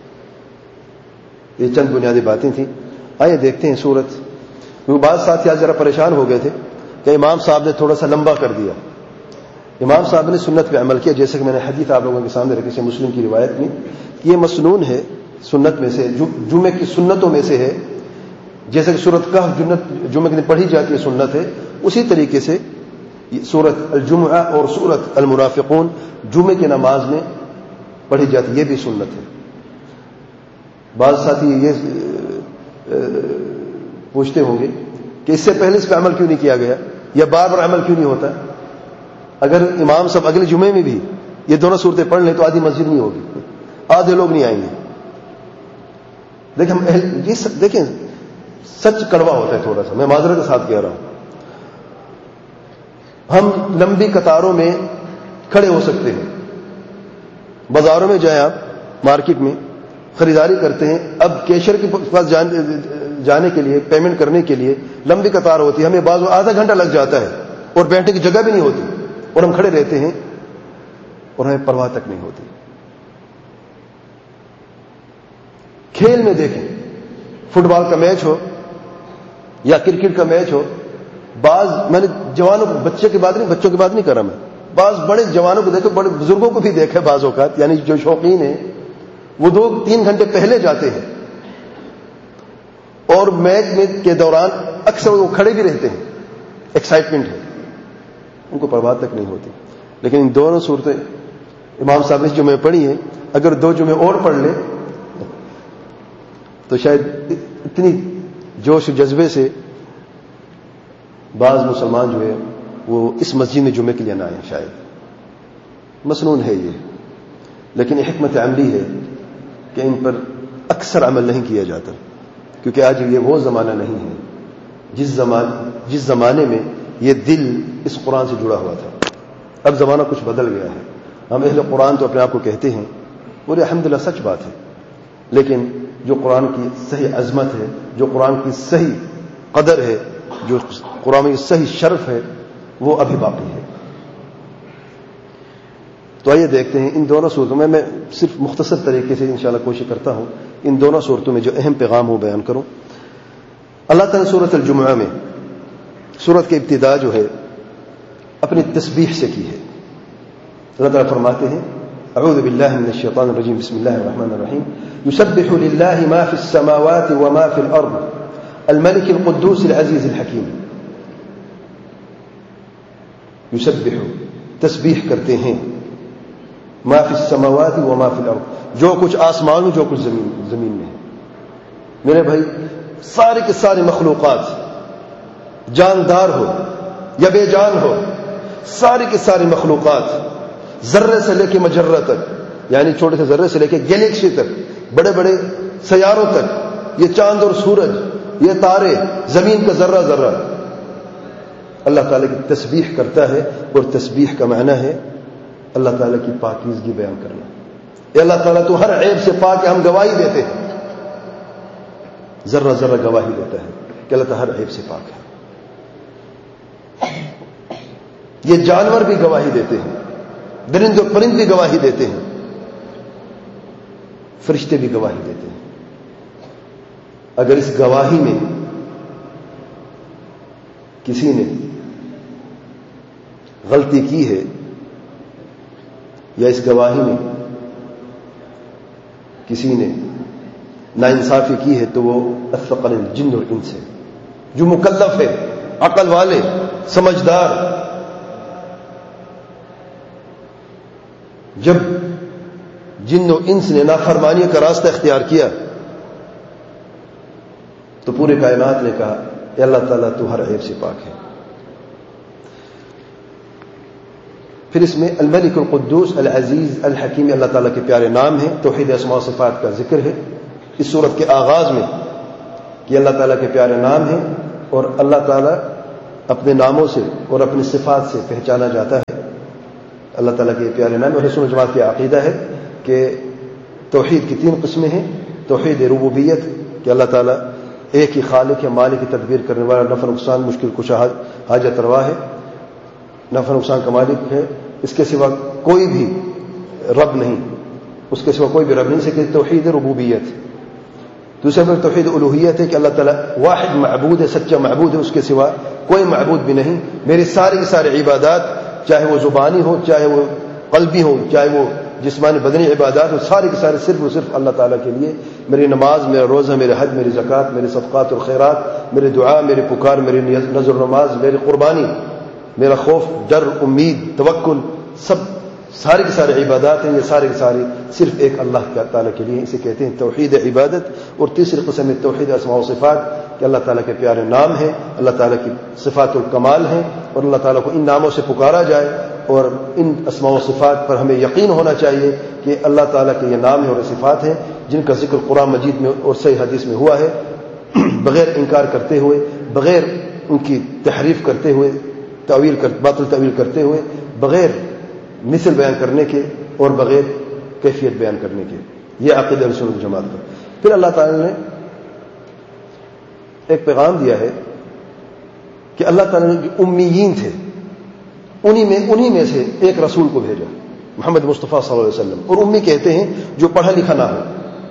یہ چند بنیادی باتیں تھیں. آئیے دیکھتے ہیں سورت. کیونکہ بعض ساتھی آج ذرا پریشان ہو گئے تھے کہ امام صاحب نے تھوڑا سا لمبا کر دیا. امام صاحب نے سنت پہ عمل کیا، جیسے کہ میں نے حدیث آپ لوگوں کے سامنے رکھی سے مسلم کی روایت میں، یہ مسنون ہے سنت میں سے، جمعے کی سنتوں میں سے ہے. جیسے کہ سورت کہف جمعے کے دن پڑھی جاتی ہے سنت ہے، اسی طریقے سے سورت الجمعہ اور سورت المنافقون جمعے کی نماز میں پڑھی جاتی ہے، یہ بھی سنت ہے. بعض ساتھی یہ پوچھتے ہوں گے کہ اس سے پہلے اس پہ عمل کیوں نہیں کیا گیا یا بار بار عمل کیوں نہیں ہوتا. اگر امام صاحب اگلے جمعے میں بھی یہ دونوں صورتیں پڑھ لیں تو آدھی مسجد نہیں ہوگی، آدھے لوگ نہیں آئیں گے. دیکھیں سچ کڑوا ہوتا ہے تھوڑا سا، میں معذرت کے ساتھ کہہ رہا ہوں. ہم لمبی قطاروں میں کھڑے ہو سکتے ہیں، بازاروں میں جائیں آپ، مارکیٹ میں خریداری کرتے ہیں، اب کیشر کے پاس جانے کے لیے، پیمنٹ کرنے کے لیے لمبی قطار ہوتی ہے، ہمیں بعض آدھا گھنٹہ لگ جاتا ہے اور بیٹھنے کی جگہ بھی نہیں ہوتی اور ہم کھڑے رہتے ہیں اور ہمیں پرواہ تک نہیں ہوتی. کھیل میں دیکھیں، فٹ بال کا میچ ہو یا کرکٹ کا میچ ہو، بعض میں نے جوانوں بچوں کی بات نہیں کر رہا، میں بعض بڑے جوانوں کو دیکھو، بڑے بزرگوں کو بھی دیکھے بعض اوقات، یعنی جو شوقین ہیں وہ 2-3 گھنٹے پہلے جاتے ہیں اور میچ میں کے دوران اکثر وہ کھڑے بھی رہتے ہیں، ایکسائٹمنٹ ہے، ان کو پرواہ تک نہیں ہوتی. لیکن ان دونوں صورتیں امام صاحب نے جو میں پڑھی ہیں، اگر 2 جمعے اور پڑھ لے تو شاید اتنی جوش و جذبے سے بعض مسلمان جو ہے وہ اس مسجد میں جمعے کے لیے نہ آئیں. شاید مسنون ہے یہ، لیکن یہ حکمت عملی ہے کہ ان پر اکثر عمل نہیں کیا جاتا، کیونکہ آج یہ وہ زمانہ نہیں ہے جس زمانے میں یہ دل اس قرآن سے جڑا ہوا تھا. اب زمانہ کچھ بدل گیا ہے. ہم اہل قرآن تو اپنے آپ کو کہتے ہیں، بولے الحمدللہ سچ بات ہے، لیکن جو قرآن کی صحیح عظمت ہے، جو قرآن کی صحیح قدر ہے، جو قرآن کی صحیح شرف ہے، وہ ابھی باقی ہے. تو آئیے دیکھتے ہیں ان دونوں صورتوں میں صرف مختصر طریقے سے انشاءاللہ کوشش کرتا ہوں ان دونوں صورتوں میں جو اہم پیغام ہو بیان کروں. اللہ تعالیٰ سورۃ الجمعہ میں سورت کی ابتدا جو ہے اپنی تسبیح سے کی ہے. اللہ تعالیٰ فرماتے ہیں اعوذ باللہ من الشیطان الرجیم بسم اللہ الرحمن الرحیم یسبح للہ ما فی السماوات وما فی الارض الملک القدوس العزیز الحکیم. یسبح تسبیح کرتے ہیں، ما فی السماوات وما فی الارض جو کچھ آسمان میں جو کچھ زمین میں ہے. میرے بھائی سارے کے سارے مخلوقات جاندار ہو یا بے جان ہو، سارے کے سارے مخلوقات ذرے سے لے کے مجرہ تک، یعنی چھوٹے سے ذرے سے لے کے گیلیکسی تک، بڑے بڑے سیاروں تک، یہ چاند اور سورج، یہ تارے، زمین کا ذرہ ذرہ، اللہ تعالیٰ کی تسبیح کرتا ہے. اور تسبیح کا معنی ہے اللہ تعالیٰ کی پاکیزگی بیان کرنا. اے اللہ تعالیٰ تو ہر عیب سے پاک ہے. ہم گواہی دیتے ہیں، ذرہ ذرہ گواہی دیتا ہے کہ اللہ تعالیٰ ہر عیب سے پاک ہے. یہ جانور بھی گواہی دیتے ہیں، درند اور پرند بھی گواہی دیتے ہیں، فرشتے بھی گواہی دیتے ہیں. اگر اس گواہی میں کسی نے غلطی کی ہے یا اس گواہی میں کسی نے ناانصافی کی ہے تو وہ اثقل الجن والانس ہے. جو مکلف ہے، عقل والے، سمجھدار، جب جن و انس نے نافرمانی کا راستہ اختیار کیا تو پورے کائنات نے کہا اے اللہ تعالیٰ تو ہر عیب سے پاک ہے. پھر اس میں الملک القدوس العزیز الحکیم اللہ تعالیٰ کے پیارے نام ہیں. توحید اسماء و صفات کا ذکر ہے اس سورت کے آغاز میں کہ اللہ تعالیٰ کے پیارے نام ہیں اور اللہ تعالیٰ اپنے ناموں سے اور اپنی صفات سے پہچانا جاتا ہے. اللہ تعالیٰ کے پیارے نام. اہل سنت جماعت کا عقیدہ ہے کہ توحید کی 3 قسمیں ہیں. توحید ربوبیت کہ اللہ تعالیٰ ایک ہی خالق ہے، مالک کی تدبیر کرنے والا، نفع نقصان مشکل کشا حاجت روا ہے، نفع نقصان کا مالک ہے، اس کے سوا کوئی بھی رب نہیں، اس کے سوا کوئی بھی رب نہیں. سے کہ توحید ربوبیت. دوسرے پر توحید الوہیت ہے کہ اللہ تعالیٰ واحد معبود ہے، سچا معبود ہے، اس کے سوا کوئی معبود بھی نہیں. میری ساری کی ساری عبادات، چاہے وہ زبانی ہو، چاہے وہ قلبی ہو، چاہے وہ جسمانی بدنی عبادات ہو، ساری کی ساری صرف اور صرف اللہ تعالیٰ کے لیے. میری نماز، میرا روزہ، میرے حج، میری زکوٰۃ، میرے صدقات اور خیرات، میری دعا، میری پکار، میری نذر و نماز، میری قربانی، میرا خوف، ڈر، امید، توکل، سب ساری کی ساری عبادات ہیں. یہ ساری کی ساری صرف ایک اللہ تعالیٰ کے لیے. اسے کہتے ہیں توحید عبادت. اور تیسری قسم ہے توحید اسماء و صفات کہ اللہ تعالیٰ کے پیارے نام ہیں، اللہ تعالیٰ کی صفات الکمال ہیں، اور اللہ تعالیٰ کو ان ناموں سے پکارا جائے اور ان اسماء و صفات پر ہمیں یقین ہونا چاہیے کہ اللہ تعالیٰ کے یہ نام ہیں اور صفات ہیں جن کا ذکر قرآن مجید میں اور صحیح حدیث میں ہوا ہے، بغیر انکار کرتے ہوئے، بغیر ان کی تحریف کرتے ہوئے، باطل تعویل کرتے ہوئے، بغیر مثل بیان کرنے کے اور بغیر کیفیت بیان کرنے کے. یہ عقیدہ اہل سنت جماعت کا. پھر اللہ تعالیٰ نے ایک پیغام دیا ہے کہ اللہ تعالیٰ نے جو امیین تھے انہی میں سے ایک رسول کو بھیجا، محمد مصطفیٰ صلی اللہ علیہ وسلم. اور امی کہتے ہیں جو پڑھا لکھا نہ ہو.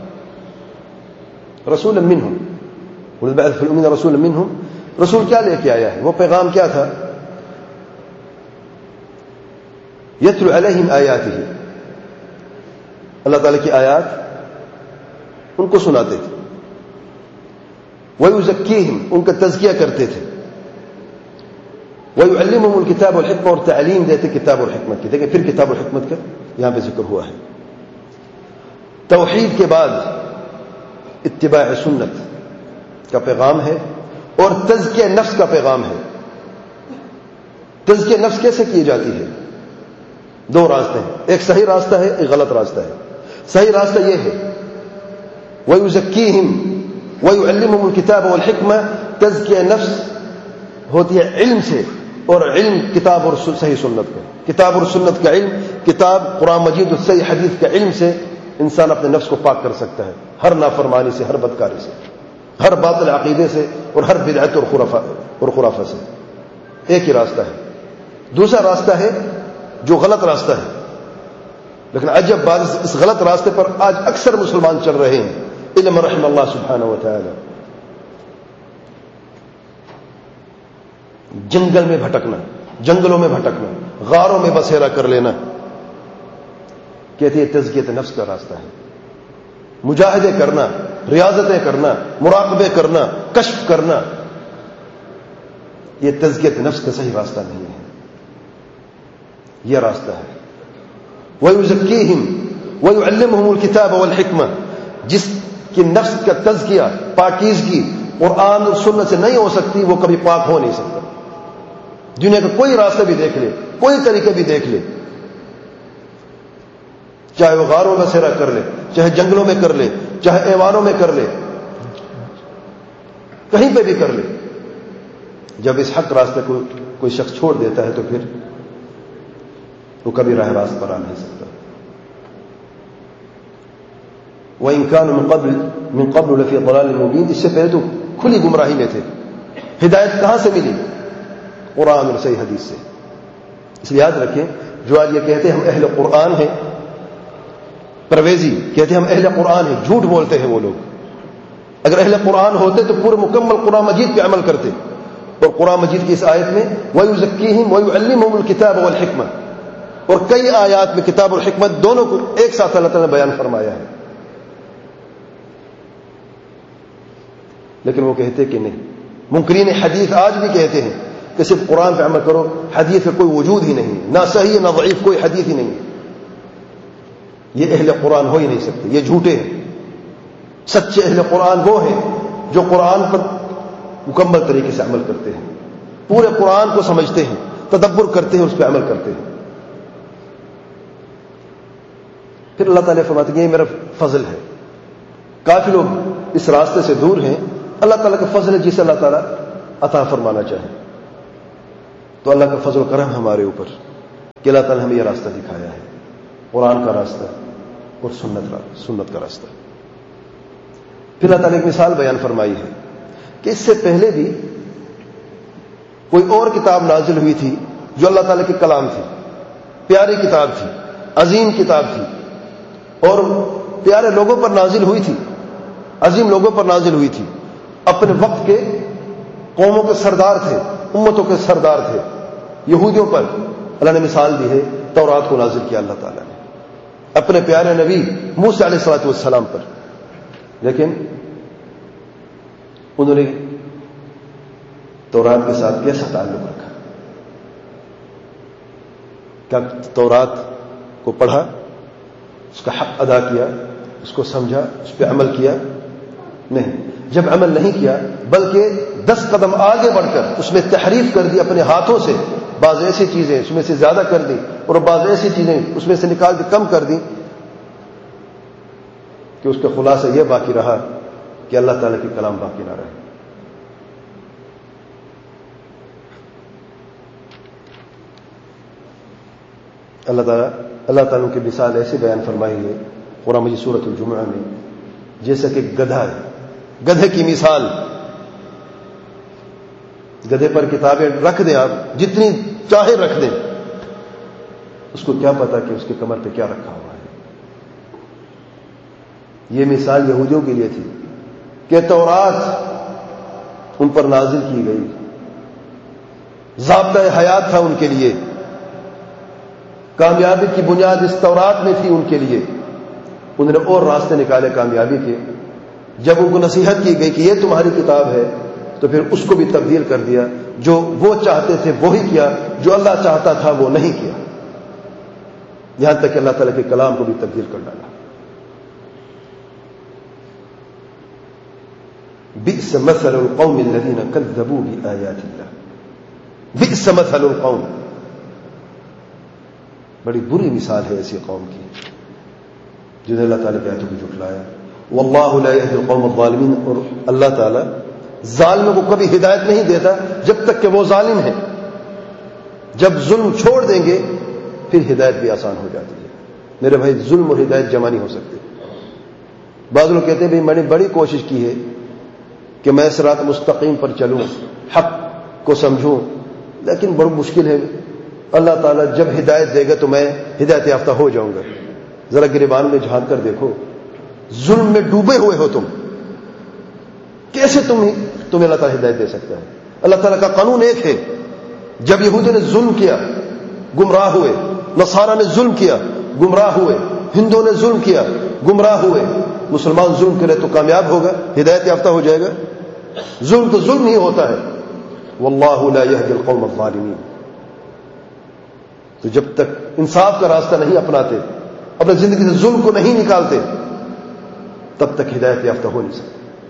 رسول منہم وبعث فی الامین رسول منہم. رسول کیا لے کے آیا ہے؟ وہ پیغام کیا تھا؟ یتلو علیہم آیاتہ، اللہ تعالیٰ کی آیات ان کو سناتے تھے. ویزکیہم، ان کا تزکیہ کرتے تھے. ویعلمہم الکتاب والحکمہ، اور تعلیم دیتے کتاب اور حکمت کی. دیکھیں پھر کتاب اور حکمت کا یہاں پہ ذکر ہوا ہے. توحید کے بعد اتباع سنت کا پیغام ہے اور تزکیہ نفس کا پیغام ہے. تزکیہ نفس کیسے کی جاتی ہے؟ 2 راستے ہیں، ایک صحیح راستہ ہے، ایک غلط راستہ ہے. صحیح راستہ یہ ہے وَيُزَكِّيهِمْ وَيُعَلِّمُهُمُ الْكِتَابَ وَالْحِكْمَةَ. تزکیہ نفس ہوتی ہے علم سے، اور علم کتاب اور صحیح سنت کا. کتاب اور سنت کا علم، کتاب قرآن مجید اور صحیح حدیث کا علم سے انسان اپنے نفس کو پاک کر سکتا ہے ہر نافرمانی سے، ہر بدکاری سے، ہر باطل عقیدے سے اور ہر بدعت اور خرافہ سے. ایک ہی راستہ ہے. دوسرا راستہ ہے جو غلط راستہ ہے، لیکن عجب بات، اس غلط راستے پر آج اکثر مسلمان چل رہے ہیں، علم رحم اللہ سبحانہ و تعالی. جنگل میں بھٹکنا، جنگلوں میں بھٹکنا، غاروں میں بسیرا کر لینا، کہتے ہیں تزکیہ نفس کا راستہ ہے. مجاہدے کرنا، ریاضتیں کرنا، مراقبے کرنا، کشف کرنا، یہ تزکیہ نفس کا صحیح راستہ نہیں ہے. یہ راستہ ہے وَيُزَكِّيهِمْ وَيُعَلِّمُهُمُ الْكِتَابَ وَالْحِكْمَةَ. جس کی نفس کا تزکیہ، پاکیزگی قرآن اور سنت سے نہیں ہو سکتی، وہ کبھی پاک ہو نہیں سکتا. دنیا کا کوئی راستہ بھی دیکھ لے، کوئی طریقہ بھی دیکھ لے، چاہے وہ غاروں میں سیرا کر لے، چاہے جنگلوں میں کر لے، چاہے ایوانوں میں کر لے، کہیں پہ بھی کر لے، جب اس حق راستے کو کوئی شخص چھوڑ دیتا ہے تو پھر وہ کبھی راہ راست پر آ نہیں سکتا. وَإِنْ كَانُوا مِنْ قَبْلُ لَفِي ضَلَالٍ مُبِينٍ. اس سے پہلے تو کھلی گمراہی میں تھے. ہدایت کہاں سے ملی؟ قرآن اور صحیح حدیث سے. اس لیے یاد رکھیں، جو آج یہ کہتے ہیں ہم اہل قرآن ہیں، پرویزی کہتے ہیں ہم اہل قرآن ہیں، جھوٹ بولتے ہیں وہ لوگ. اگر اہل قرآن ہوتے تو پورے مکمل قرآن مجید پہ عمل کرتے. اور قرآن مجید کی اس آیت میں وَيُزَكِّيهِمْ وَيُعَلِّمُهُمُ الْكِتَابَ وَالْحِكْمَةَ، اور کئی آیات میں کتاب اور حکمت دونوں کو ایک ساتھ اللہ تعالیٰ نے بیان فرمایا ہے. لیکن وہ کہتے کہ نہیں. منکرین حدیث آج بھی کہتے ہیں کہ صرف قرآن پہ عمل کرو، حدیث کا کوئی وجود ہی نہیں، نہ صحیح نہ ضعیف، کوئی حدیث ہی نہیں. یہ اہل قرآن ہو ہی نہیں سکتے، یہ جھوٹے ہیں. سچے اہل قرآن وہ ہیں جو قرآن پر مکمل طریقے سے عمل کرتے ہیں، پورے قرآن کو سمجھتے ہیں، تدبر کرتے ہیں، اس پہ عمل کرتے ہیں. پھر اللہ تعالیٰ فرماتے ہیں یہ میرا فضل ہے. کافی لوگ اس راستے سے دور ہیں. اللہ تعالیٰ کا فضل ہے جسے اللہ تعالیٰ عطا فرمانا چاہے. تو اللہ کا فضل و کرم ہمارے اوپر کہ اللہ تعالیٰ نے ہمیں یہ راستہ دکھایا ہے، قرآن کا راستہ اور سنت کا راستہ۔ پھر اللہ تعالیٰ نے ایک مثال بیان فرمائی ہے کہ اس سے پہلے بھی کوئی اور کتاب نازل ہوئی تھی جو اللہ تعالیٰ کے کلام تھی، پیاری کتاب تھی، عظیم کتاب تھی، اور پیارے لوگوں پر نازل ہوئی تھی، عظیم لوگوں پر نازل ہوئی تھی، اپنے وقت کے قوموں کے سردار تھے، امتوں کے سردار تھے، یہودیوں پر اللہ نے مثال دی ہے، تورات کو نازل کیا اللہ تعالیٰ نے اپنے پیارے نبی موسیٰ علیہ الصلوۃ والسلام پر، لیکن انہوں نے تورات کے ساتھ کیسا تعلق رکھا؟ کیا تورات کو پڑھا، اس کا حق ادا کیا، اس کو سمجھا، اس پہ عمل کیا؟ نہیں، جب عمل نہیں کیا بلکہ 10 قدم آگے بڑھ کر اس میں تحریف کر دی اپنے ہاتھوں سے، بعض ایسی چیزیں اس میں سے زیادہ کر دی اور بعض ایسی چیزیں اس میں سے نکال کے کم کر دی کہ اس کا خلاصہ یہ باقی رہا کہ اللہ تعالیٰ کے کلام باقی نہ رہے۔ اللہ تعالیٰ کی مثال ایسے بیان فرمائی ہے قرآن مجید سورۃ الجمعہ میں، جیسا کہ گدھا ہے، گدھے کی مثال، گدھے پر کتابیں رکھ دیں آپ جتنی چاہے رکھ دیں، اس کو کیا پتا کہ اس کے کمر پہ کیا رکھا ہوا ہے۔ یہ مثال یہودیوں کے لیے تھی کہ تورات ان پر نازل کی گئی، ضابطہ حیات تھا ان کے لیے، کامیابی کی بنیاد اس تورات میں تھی ان کے لیے، انہوں نے اور راستے نکالے کامیابی کے۔ جب ان کو نصیحت کی گئی کہ یہ تمہاری کتاب ہے تو پھر اس کو بھی تبدیل کر دیا، جو وہ چاہتے تھے وہی کیا، جو اللہ چاہتا تھا وہ نہیں کیا، یہاں تک کہ اللہ تعالیٰ کے کلام کو بھی تبدیل کر ڈالا۔ بئس مثل القوم الذين كذبوا بآيات الله، بئس مثل القوم، بڑی بری مثال ہے ایسی قوم کی جنہوں نے اللہ تعالیٰ کی آیتوں کو جھٹلایا۔ واللہ لا يهدي القوم الظالمین، اور اللہ تعالیٰ ظالموں کو کبھی ہدایت نہیں دیتا جب تک کہ وہ ظالم ہیں، جب ظلم چھوڑ دیں گے پھر ہدایت بھی آسان ہو جاتی ہے۔ میرے بھائی، ظلم اور ہدایت جمع نہیں ہو سکتے۔ بعض لوگ کہتے ہیں بھائی میں نے بڑی کوشش کی ہے کہ میں صراط مستقیم پر چلوں، حق کو سمجھوں، لیکن بڑی مشکل ہے، اللہ تعالیٰ جب ہدایت دے گا تو میں ہدایت یافتہ ہو جاؤں گا۔ ذرا گریبان میں جھانک کر دیکھو، ظلم میں ڈوبے ہوئے ہو تم، کیسے تمہیں اللہ تعالیٰ ہدایت دے سکتا ہے؟ اللہ تعالیٰ کا قانون ایک ہے، جب یہودیوں نے ظلم کیا گمراہ ہوئے، نصارہ نے ظلم کیا گمراہ ہوئے، ہندوؤں نے ظلم کیا گمراہ ہوئے، مسلمان ظلم کرے تو کامیاب ہوگا، ہدایت یافتہ ہو جائے گا؟ ظلم تو ظلم ہی ہوتا ہے۔ واللہ لا يهدي القوم الظالمین، تو جب تک انصاف کا راستہ نہیں اپناتے، اپنے زندگی سے ظلم کو نہیں نکالتے، تب تک ہدایت یافتہ ہو نہیں سکتے۔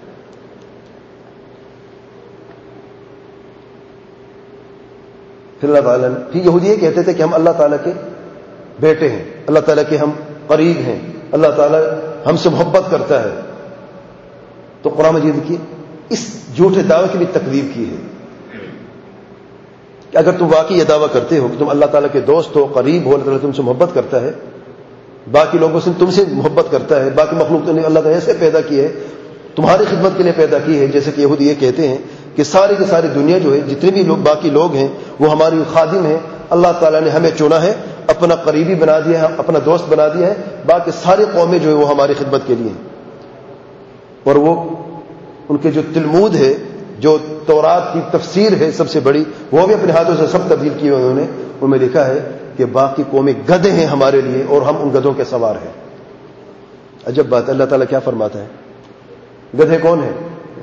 پھر اللہ تعالیٰ نے، پھر یہودی یہ کہتے تھے کہ ہم اللہ تعالیٰ کے بیٹے ہیں، اللہ تعالیٰ کے ہم قریب ہیں، اللہ تعالیٰ ہم سے محبت کرتا ہے، تو قرآن مجید کی اس جھوٹے دعوے کی بھی تکذیب کی ہے کہ اگر تم واقعی یہ دعویٰ کرتے ہو کہ تم اللہ تعالیٰ کے دوست ہو، قریب ہو، اللہ تعالیٰ تم سے محبت کرتا ہے، باقی لوگوں سے تم سے محبت کرتا ہے، باقی مخلوق نے اللہ تعالیٰ ایسے پیدا کی ہے، تمہاری خدمت کے لیے پیدا کی ہے، جیسے کہ یہودی یہ کہتے ہیں کہ ساری کی ساری دنیا جو ہے، جتنے بھی لوگ باقی لوگ ہیں وہ ہماری خادم ہیں، اللہ تعالیٰ نے ہمیں چنا ہے، اپنا قریبی بنا دیا ہے، اپنا دوست بنا دیا ہے، باقی ساری قومیں جو ہے وہ ہماری خدمت کے لیے ہیں۔ اور وہ ان کے جو تلمود ہے، جو تورات کی تفسیر ہے سب سے بڑی، وہ بھی اپنے ہاتھوں سے سب تبدیل کیے انہوں نے، ان میں لکھا ہے کہ باقی قومیں گدھے ہیں ہمارے لیے اور ہم ان گدھوں کے سوار ہیں۔ عجب بات ہے، اللہ تعالیٰ کیا فرماتا ہے؟ گدھے کون ہیں؟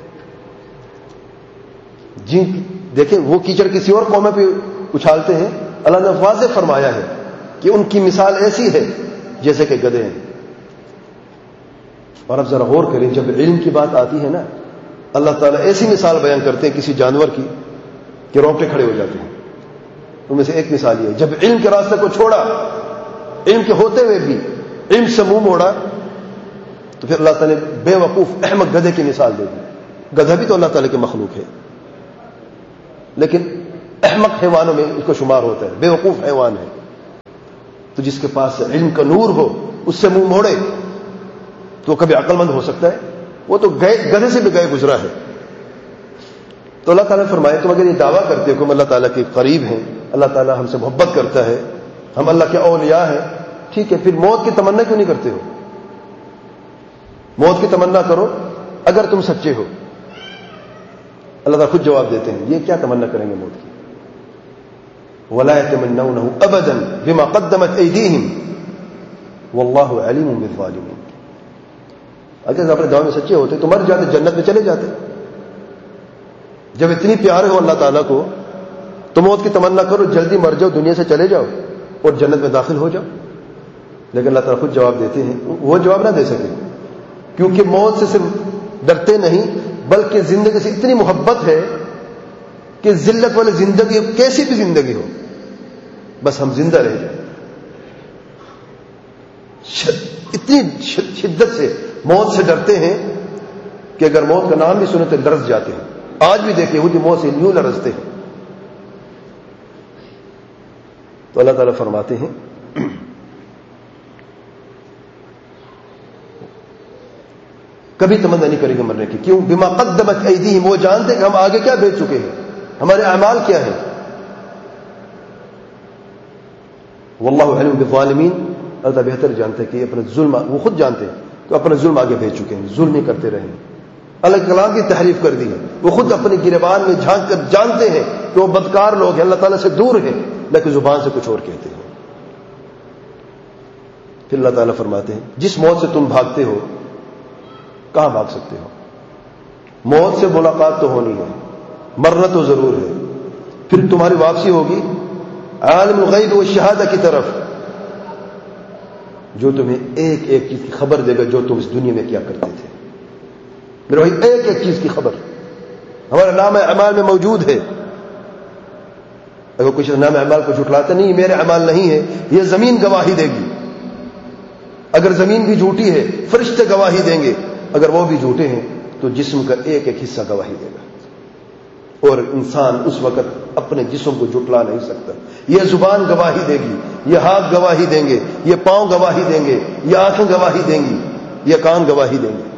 جن دیکھیں وہ کیچڑ کسی اور قوم پہ اچھالتے ہیں، اللہ نے واضح فرمایا ہے کہ ان کی مثال ایسی ہے جیسے کہ گدھے ہیں۔ اور اب ذرا غور کریں، جب علم کی بات آتی ہے نا، اللہ تعالیٰ ایسی مثال بیان کرتے ہیں کسی جانور کی کہ رونگٹے کھڑے ہو جاتے ہیں۔ ان میں سے ایک مثال یہ ہے، جب علم کے راستے کو چھوڑا، علم کے ہوتے ہوئے بھی علم سے منہ موڑا، تو پھر اللہ تعالیٰ نے بے وقوف احمق گدھے کی مثال دے دی۔ گدھا بھی تو اللہ تعالیٰ کے مخلوق ہے، لیکن احمق حیوانوں میں اس کو شمار ہوتا ہے، بے وقوف حیوان ہے۔ تو جس کے پاس علم کا نور ہو اس سے منہ موڑے تو کبھی عقل مند ہو سکتا ہے؟ وہ تو گدھے سے بھی گئے گزرا ہے۔ تو اللہ تعالیٰ نے فرمایا تم اگر یہ دعویٰ کرتے ہو کہ ہم اللہ تعالیٰ کے قریب ہیں، اللہ تعالیٰ ہم سے محبت کرتا ہے، ہم اللہ کے اولیاء ہیں، ٹھیک ہے، پھر موت کی تمنا کیوں نہیں کرتے ہو؟ موت کی تمنا کرو اگر تم سچے ہو۔ اللہ تعالیٰ خود جواب دیتے ہیں، یہ کیا تمنا کریں گے موت کی؟ وَلَا يَتَمَنَّوْنَهُ أَبَدًا بِمَا قَدَّمَتْ أَيْدِيهِمْ وَاللَّهُ عَلِيمٌ بِالظَّالِمِينَ۔ اگر اپنے دعوے میں سچے ہوتے تو مر جاتے، جنت میں چلے جاتے۔ جب اتنی پیارے ہو اللہ تعالیٰ کو تو موت کی تمنا کرو، جلدی مر جاؤ، دنیا سے چلے جاؤ اور جنت میں داخل ہو جاؤ۔ لیکن اللہ تعالیٰ خود جواب دیتے ہیں، وہ جواب نہ دے سکے کیونکہ موت سے صرف ڈرتے نہیں بلکہ زندگی سے اتنی محبت ہے کہ ذلت والی زندگی، کیسی بھی زندگی ہو، بس ہم زندہ رہ جائیں۔ اتنی شدت سے موت سے ڈرتے ہیں کہ اگر موت کا نام بھی سنے تو لرز جاتے ہیں۔ آج بھی دیکھیں یہودی موت سے یوں لرزتے ہیں۔ تو اللہ تعالیٰ فرماتے ہیں کبھی تمنا نہیں کرے گا مرنے کی، کیوں؟ بما قدمت ایدیہم، وہ جانتے کہ ہم آگے کیا بھیج چکے ہیں، ہمارے اعمال کیا ہیں۔ واللہ علیم بالظالمین، اللہ تعالیٰ بہتر جانتے ہیں کہ اپنا ظلم، وہ خود جانتے ہیں کہ اپنا ظلم آگے بھیج چکے ہیں، ظلم ہی کرتے رہے۔ اللہ کے کلام کی تحریف کر دی ہے، وہ خود اپنے گریبان میں جھانک کر جانتے ہیں کہ وہ بدکار لوگ ہیں، اللہ تعالیٰ سے دور ہیں، لیکن زبان سے کچھ اور کہتے ہیں۔ پھر اللہ تعالیٰ فرماتے ہیں جس موت سے تم بھاگتے ہو کہاں بھاگ سکتے ہو؟ موت سے ملاقات تو ہونی ہے، مرنا تو ضرور ہے، پھر تمہاری واپسی ہوگی عالم الغیب والشہادہ کی طرف، جو تمہیں ایک ایک چیز کی خبر دے گا جو تم اس دنیا میں کیا کرتے تھے۔ میرے بھائی ایک ایک چیز کی خبر ہمارے نام اعمال میں موجود ہے۔ اگر کچھ نام اعمال کو جھٹلاتا نہیں، میرے اعمال نہیں ہے، یہ زمین گواہی دے گی۔ اگر زمین بھی جھوٹی ہے فرشتے گواہی دیں گے، اگر وہ بھی جھوٹے ہیں تو جسم کا ایک ایک حصہ گواہی دے گا، اور انسان اس وقت اپنے جسم کو جھٹلا نہیں سکتا۔ یہ زبان گواہی دے گی، یہ ہاتھ گواہی دیں گے، یہ پاؤں گواہی دیں گے، یہ آنکھیں گواہی دیں گی، یہ کان گواہی دیں گے۔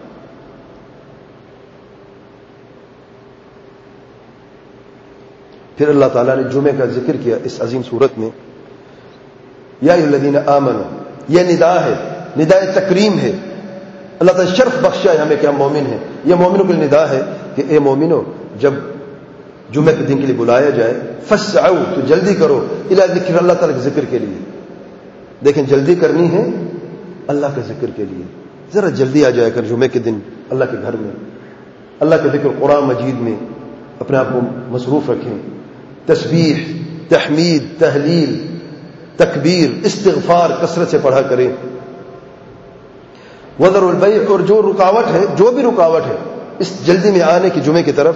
پھر اللہ تعالیٰ نے جمعے کا ذکر کیا اس عظیم صورت میں، یا ایھا الذین آمنوا، یہ ندا ہے، ندائے تکریم ہے۔ اللہ تعالیٰ شرف بخشا ہے ہمیں کہ ہم مومن ہیں، یہ مومنوں کے لیے ندا ہے کہ اے مومنو، جب جمعے کے دن کے لیے بلایا جائے فسعوا، تو جلدی کرو، الی ذکر، اللہ تعالیٰ کے ذکر کے لیے۔ دیکھیں جلدی کرنی ہے اللہ کے ذکر کے لیے، ذرا جلدی آ جائے کر جمعے کے دن اللہ کے گھر میں، اللہ کے ذکر قرآن مجید میں اپنے آپ کو مصروف رکھیں، تسبیح، تحمید، تہلیل، تکبیر، استغفار کثرت سے پڑھا کریں۔ وذروا البیع، اور جو رکاوٹ ہے، جو بھی رکاوٹ ہے اس جلدی میں آنے کی جمعے کی طرف،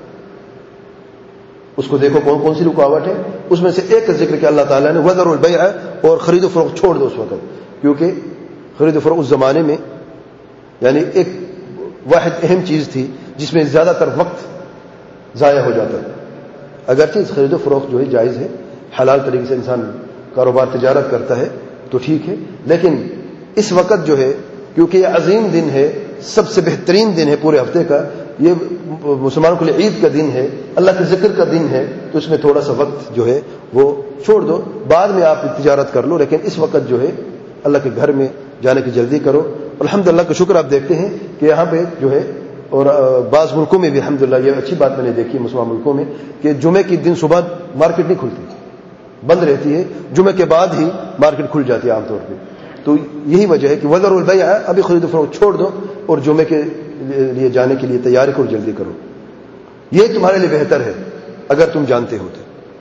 اس کو دیکھو کون کون سی رکاوٹ ہے۔ اس میں سے ایک کا ذکر کہ اللہ تعالیٰ نے وذروا البیع، اور خرید و فروخت چھوڑ دو اس وقت، کیونکہ خرید و فروخت اس زمانے میں یعنی ایک واحد اہم چیز تھی جس میں زیادہ تر وقت ضائع ہو جاتا ہے۔ اگرچہ خرید و فروخت جو ہے جائز ہے، حلال طریقے سے انسان کاروبار تجارت کرتا ہے تو ٹھیک ہے، لیکن اس وقت جو ہے کیونکہ یہ عظیم دن ہے، سب سے بہترین دن ہے پورے ہفتے کا، یہ مسلمانوں کے لیے عید کا دن ہے، اللہ کے ذکر کا دن ہے، تو اس میں تھوڑا سا وقت جو ہے وہ چھوڑ دو، بعد میں آپ تجارت کر لو، لیکن اس وقت جو ہے اللہ کے گھر میں جانے کی جلدی کرو۔ الحمدللہ کا شکر، آپ دیکھتے ہیں کہ یہاں پہ جو ہے، اور بعض ملکوں میں بھی الحمدللہ یہ اچھی بات میں نے دیکھی مسلمان ملکوں میں کہ جمعے کے دن صبح مارکیٹ نہیں کھلتی، بند رہتی ہے، جمعے کے بعد ہی مارکیٹ کھل جاتی ہے عام طور پہ۔ تو یہی وجہ ہے کہ وذروا البیع، ابھی خرید و فروخت چھوڑ دو اور جمعے کے لیے جانے کے لیے تیاری کرو، جلدی کرو، یہ تمہارے لیے بہتر ہے اگر تم جانتے ہوتے۔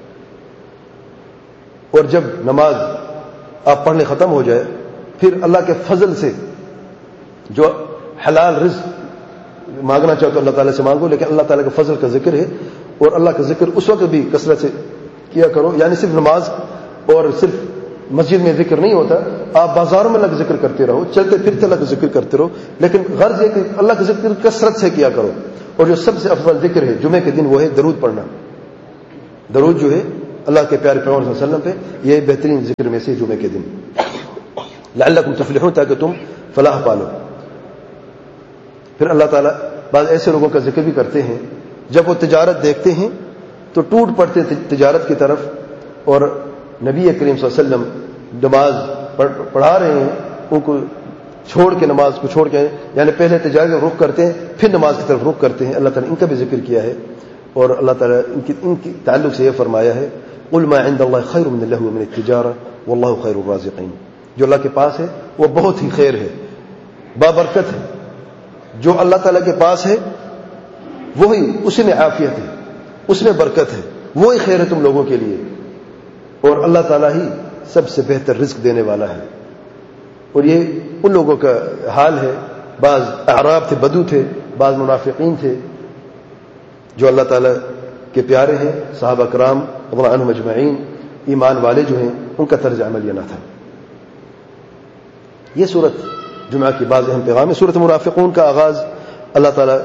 اور جب نماز آپ پڑھنے ختم ہو جائے، پھر اللہ کے فضل سے جو حلال رزق مانگنا چاہو تو اللہ تعالیٰ سے مانگو، لیکن اللہ تعالیٰ کے فضل کا ذکر ہے، اور اللہ کا ذکر اس وقت بھی کثرت سے کیا کرو، یعنی صرف نماز اور صرف مسجد میں ذکر نہیں ہوتا، آپ بازاروں میں اللہ کا ذکر کرتے رہو، چلتے پھرتے اللہ کا ذکر کرتے رہو، لیکن غرض یہ کہ اللہ کا ذکر کثرت سے کیا کرو۔ اور جو سب سے افضل ذکر ہے جمعے کے دن وہ ہے درود پڑھنا، درود جو ہے اللہ کے پیارے پیغمبر صلی اللہ علیہ وسلم پہ، یہ بہترین ذکر میں سے جمعے کے دن، لعلکم تفلحون، تاکہ تم فلاح پالو۔ پھر اللہ تعالیٰ بعض ایسے لوگوں کا ذکر بھی کرتے ہیں جب وہ تجارت دیکھتے ہیں تو ٹوٹ پڑتے ہیں تجارت کی طرف، اور نبی کریم صلی اللہ علیہ وسلم نماز پڑھا رہے ہیں، ان کو چھوڑ کے، نماز کو چھوڑ کے، یعنی پہلے تجارت کا رخ کرتے ہیں پھر نماز کی طرف رخ کرتے ہیں۔ اللہ تعالیٰ نے ان کا بھی ذکر کیا ہے، اور اللہ تعالیٰ ان کی تعلق سے یہ فرمایا ہے قل ما عند اللہ خیر من اللہو ومن التجارہ واللہ خیر الرازقین، جو اللہ کے پاس ہے وہ بہت ہی خیر ہے، بابرکت ہے، جو اللہ تعالیٰ کے پاس ہے وہی، اسی میں عافیت ہے، اس میں برکت ہے، وہی خیر ہے تم لوگوں کے لیے، اور اللہ تعالیٰ ہی سب سے بہتر رزق دینے والا ہے۔ اور یہ ان لوگوں کا حال ہے، بعض اعراب تھے، بدو تھے، بعض منافقین تھے، جو اللہ تعالیٰ کے پیارے ہیں، صحابہ کرام رضی اللہ عنہم اجمعین، ایمان والے جو ہیں، ان کا طرز عمل یہ نہ تھا۔ یہ سورت جمعہ کی بعض اہم پیغام ہے۔ سورت منافقون کا آغاز اللہ تعالیٰ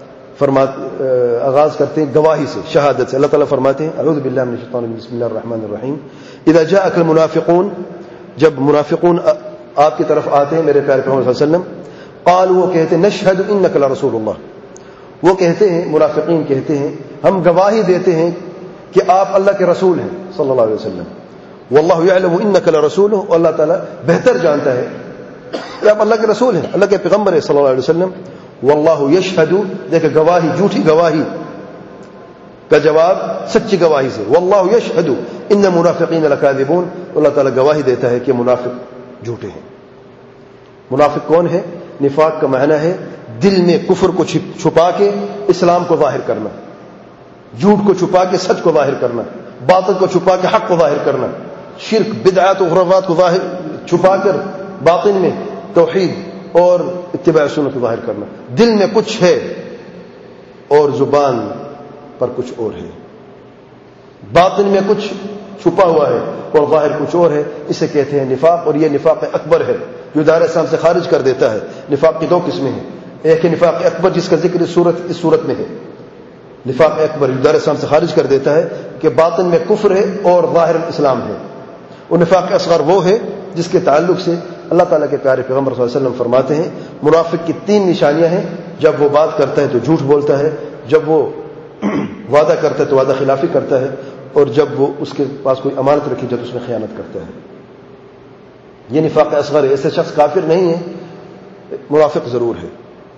آغاز کرتے ہیں گواہی سے، شہادت سے۔ اللہ تعالیٰ فرماتے ہیں اعوذ باللہ من الشیطان الرجیم بسم اللہ الرحمن الرحیم اذا جاءک المنافقون، جب منافقون آپ کی طرف آتے ہیں میرے پیارے پیغمبر صلی اللہ علیہ وسلم، قالوا، وہ کہتے ہیں نشہد انک لرسول اللہ، وہ کہتے ہیں، منافقین کہتے ہیں ہم گواہی دیتے ہیں کہ آپ اللہ کے رسول ہیں صلی اللہ علیہ وسلم، واللہ یعلم انک لرسولہ، اللہ تعالیٰ بہتر جانتا ہے کہ آپ اللہ کے رسول ہیں، اللہ کے پیغمبر ہیں صلی اللہ علیہ وسلم۔ واللہ یشہد، دیکھیں گواہی، جھوٹی گواہی کا جواب سچی گواہی سے، واللہ یشہد ان المنافقین لکاذبون، اللہ تعالیٰ گواہی دیتا ہے کہ منافق جھوٹے ہیں۔ منافق کون ہے؟ نفاق کا معنی ہے دل میں کفر کو چھپا کے اسلام کو ظاہر کرنا، جھوٹ کو چھپا کے سچ کو ظاہر کرنا، باطل کو چھپا کے حق کو ظاہر کرنا، شرک بدعات و خرافات کو ظاہر چھپا کر باطن میں توحید اور اتباع سنت کو ظاہر کرنا۔ دل میں کچھ ہے اور زبان پر کچھ اور ہے، باطن میں کچھ چھپا ہوا ہے اور ظاہر کچھ اور ہے، اسے کہتے ہیں نفاق، اور یہ نفاق اکبر ہے جو دائرہ اسلام سے خارج کر دیتا ہے۔ نفاق کی دو قسمیں ہیں، ایک ہے نفاق اکبر جس کا ذکر اس صورت میں ہے، نفاق اکبر جو دائرہ اسلام سے خارج کر دیتا ہے کہ باطن میں کفر ہے اور ظاہر اسلام ہے، اور نفاق اصغر وہ ہے جس کے تعلق سے اللہ تعالیٰ کے پیارے پیغمبر صلی اللہ علیہ وسلم فرماتے ہیں منافق کی 3 نشانیاں ہیں، جب وہ بات کرتا ہے تو جھوٹ بولتا ہے، جب وہ وعدہ کرتا ہے تو وعدہ خلافی کرتا ہے، اور جب وہ اس کے پاس کوئی امانت رکھی جب اس میں خیانت کرتا ہے۔ یہ نفاق اصغر ہے، ایسے شخص کافر نہیں ہے، منافق ضرور ہے۔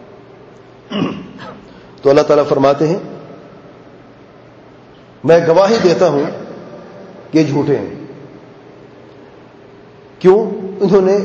تو اللہ تعالیٰ فرماتے ہیں میں گواہی دیتا ہوں کہ جھوٹے ہیں، کیوں؟ انہوں نے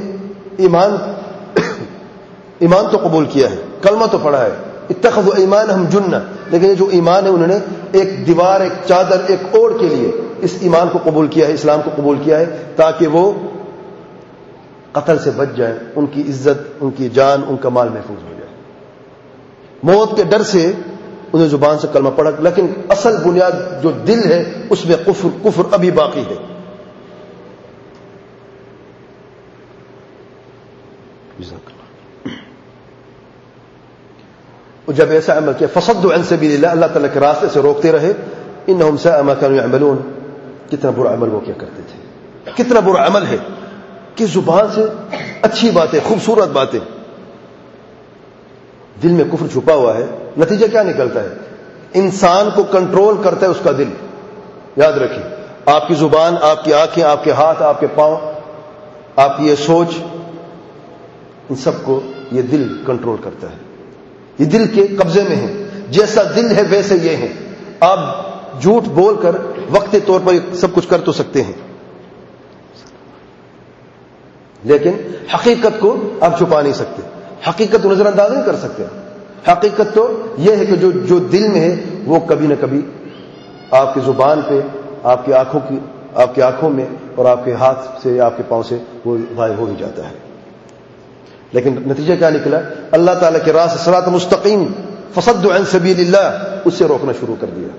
ایمان تو قبول کیا ہے، کلمہ تو پڑھا ہے، اتخذوا ایمانہم جنہ، لیکن یہ جو ایمان ہے انہوں نے ایک دیوار، ایک چادر، ایک اوڑ کے لیے اس ایمان کو قبول کیا ہے، اسلام کو قبول کیا ہے، تاکہ وہ قتل سے بچ جائیں، ان کی عزت، ان کی جان، ان کا مال محفوظ ہو جائے۔ موت کے ڈر سے انہیں زبان سے کلمہ پڑھا، لیکن اصل بنیاد جو دل ہے اس میں کفر ابھی باقی ہے۔ اور جب ایسا عمل کیا فصدوا عن سبیل اللہ، اللہ تعالیٰ کے راستے سے روکتے رہے، انہم ساء ما كانوا يعملون، کتنا برا عمل وہ کیا کرتے تھے، کتنا برا عمل ہے کہ زبان سے اچھی باتیں، خوبصورت باتیں، دل میں کفر چھپا ہوا ہے، نتیجہ کیا نکلتا ہے؟ انسان کو کنٹرول کرتا ہے اس کا دل۔ یاد رکھیں، آپ کی زبان، آپ کی آنکھیں، آپ کے ہاتھ، آپ کے پاؤں، آپ کی یہ سوچ، ان سب کو یہ دل کنٹرول کرتا ہے، یہ دل کے قبضے میں ہے۔ جیسا دل ہے ویسے یہ ہے۔ آپ جھوٹ بول کر وقتی طور پر سب کچھ کر تو سکتے ہیں، لیکن حقیقت کو آپ چھپا نہیں سکتے، حقیقت کو نظر انداز نہیں کر سکتے۔ حقیقت تو یہ ہے کہ جو دل میں ہے وہ کبھی نہ کبھی آپ کی زبان پہ، آپ کی آنکھوں میں اور آپ کے ہاتھ سے یا آپ کے پاؤں سے وہ ظاہر ہو ہی جاتا ہے۔ لیکن نتیجہ کیا نکلا؟ اللہ تعالیٰ کے راہ سے صراط مستقیم، فصدوا عن سبیل اللہ، اس سے روکنا شروع کر دیا،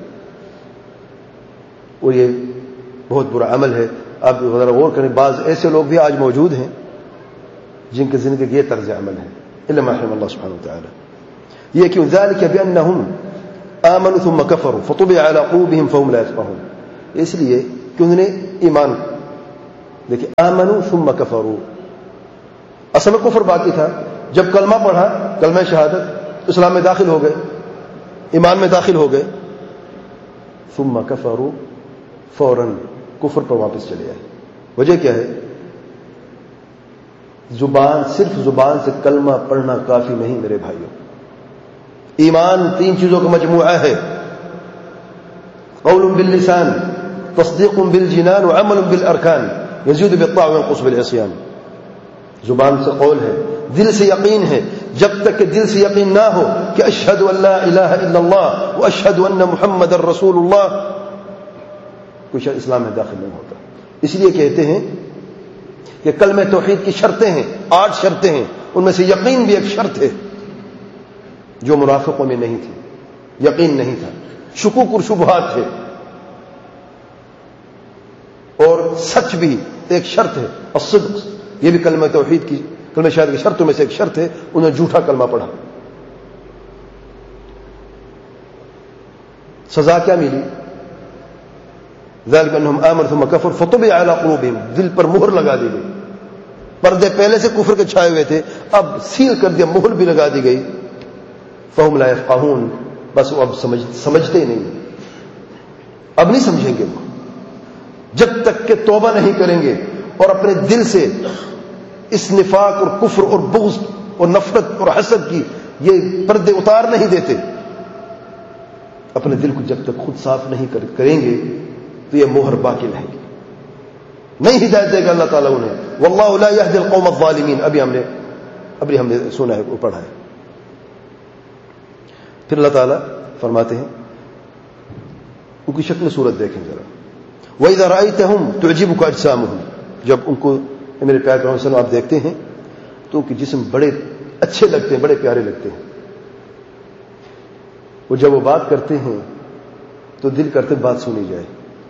اور یہ بہت برا عمل ہے۔ آپ ذرا غور کریں، بعض ایسے لوگ بھی آج موجود ہیں جن کی زندگی یہ طرز عمل ہے، الا ما رحم اللہ سبحانہ وتعالی۔ یہ کیوں؟ ذلك بانهم آمنوا ثم كفروا فطبع على قلوبهم فهم لا يفقهون، اس لیے کہ انہوں نے ایمان، دیکھیں آمنوا ثم کفروا، اصل میں کفر باقی تھا، جب کلمہ پڑھا، کلمہ شہادت، اسلام میں داخل ہو گئے، ایمان میں داخل ہو گئے، ثم کفروا، فوراً کفر پر واپس چلے آئے۔ وجہ کیا ہے؟ صرف زبان سے کلمہ پڑھنا کافی نہیں میرے بھائیوں، ایمان 3 چیزوں کا مجموعہ ہے، قول باللسان، تصدیق بالجنان وعمل بالارکان، یزید بالطاعة وینقص بالعصیان۔ زبان سے قول ہے، دل سے یقین ہے، جب تک کہ دل سے یقین نہ ہو کہ اشہد ان لا الہ الا اللہ واشہد ان محمد رسول اللہ، کچھ اسلام میں داخل نہیں ہوتا۔ اس لیے کہتے ہیں کہ کلمہ توحید کی شرطیں ہیں، 8 شرطیں ہیں، ان میں سے یقین بھی ایک شرط ہے جو منافقوں میں نہیں تھی، یقین نہیں تھا، شکوک اور شبہات تھے، اور سچ بھی ایک شرط ہے، الصدق، یہ بھی کلمہ توحید کی، کلمہ شہادت کی شرطوں میں سے ایک شرط ہے، انہوں نے جھوٹا کلمہ پڑھا۔ سزا کیا ملی؟ ذلك انهم آمنوا ثم كفروا فطبع على قلوبهم، دل پر مہر لگا دی گئی، پردے پہلے سے کفر کے چھائے ہوئے تھے، اب سیل کر دیا، مہر بھی لگا دی گئی، فهم لا يفقهون، بس وہ اب سمجھتے ہی نہیں، اب نہیں سمجھیں گے وہ، جب تک کہ توبہ نہیں کریں گے اور اپنے دل سے اس نفاق اور کفر اور بغض اور نفرت اور حسد کی یہ پردے اتار نہیں دیتے، اپنے دل کو جب تک خود صاف نہیں کریں گے تو یہ مہر باقی رہے گی، نہیں ہدایت دے گا اللہ تعالیٰ انہیں، واللہ لا یہدی القوم الظالمین، ابھی ہم نے سنا ہے، وہ پڑھا ہے۔ پھر اللہ تعالیٰ فرماتے ہیں، ان کی شکل صورت دیکھیں ذرا، وَإِذَا رَأَيْتَهُمْ تُعْجِبُكَ أَجْسَامُهُمْ، جب ان کو میرے پیارے پیغمبر صلی اللہ علیہ وسلم آپ دیکھتے ہیں تو ان کے جسم بڑے اچھے لگتے ہیں، بڑے پیارے لگتے ہیں، وہ جب وہ بات کرتے ہیں تو دل کرتے بات سنی جائے،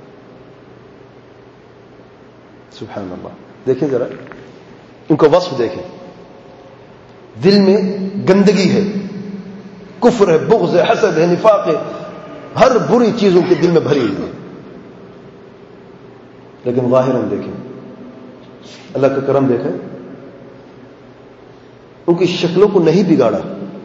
سبحان اللہ۔ دیکھیں ذرا ان کا وصف دیکھیں، دل میں گندگی ہے، کفر ہے، بغض ہے، حسد ہے، نفاق ہے، ہر بری چیزوں کے دل میں بھری ہوئی ہے، لیکن ظاہر ہم دیکھیں، اللہ کا کرم دیکھیں، ان کی شکلوں کو نہیں بگاڑا۔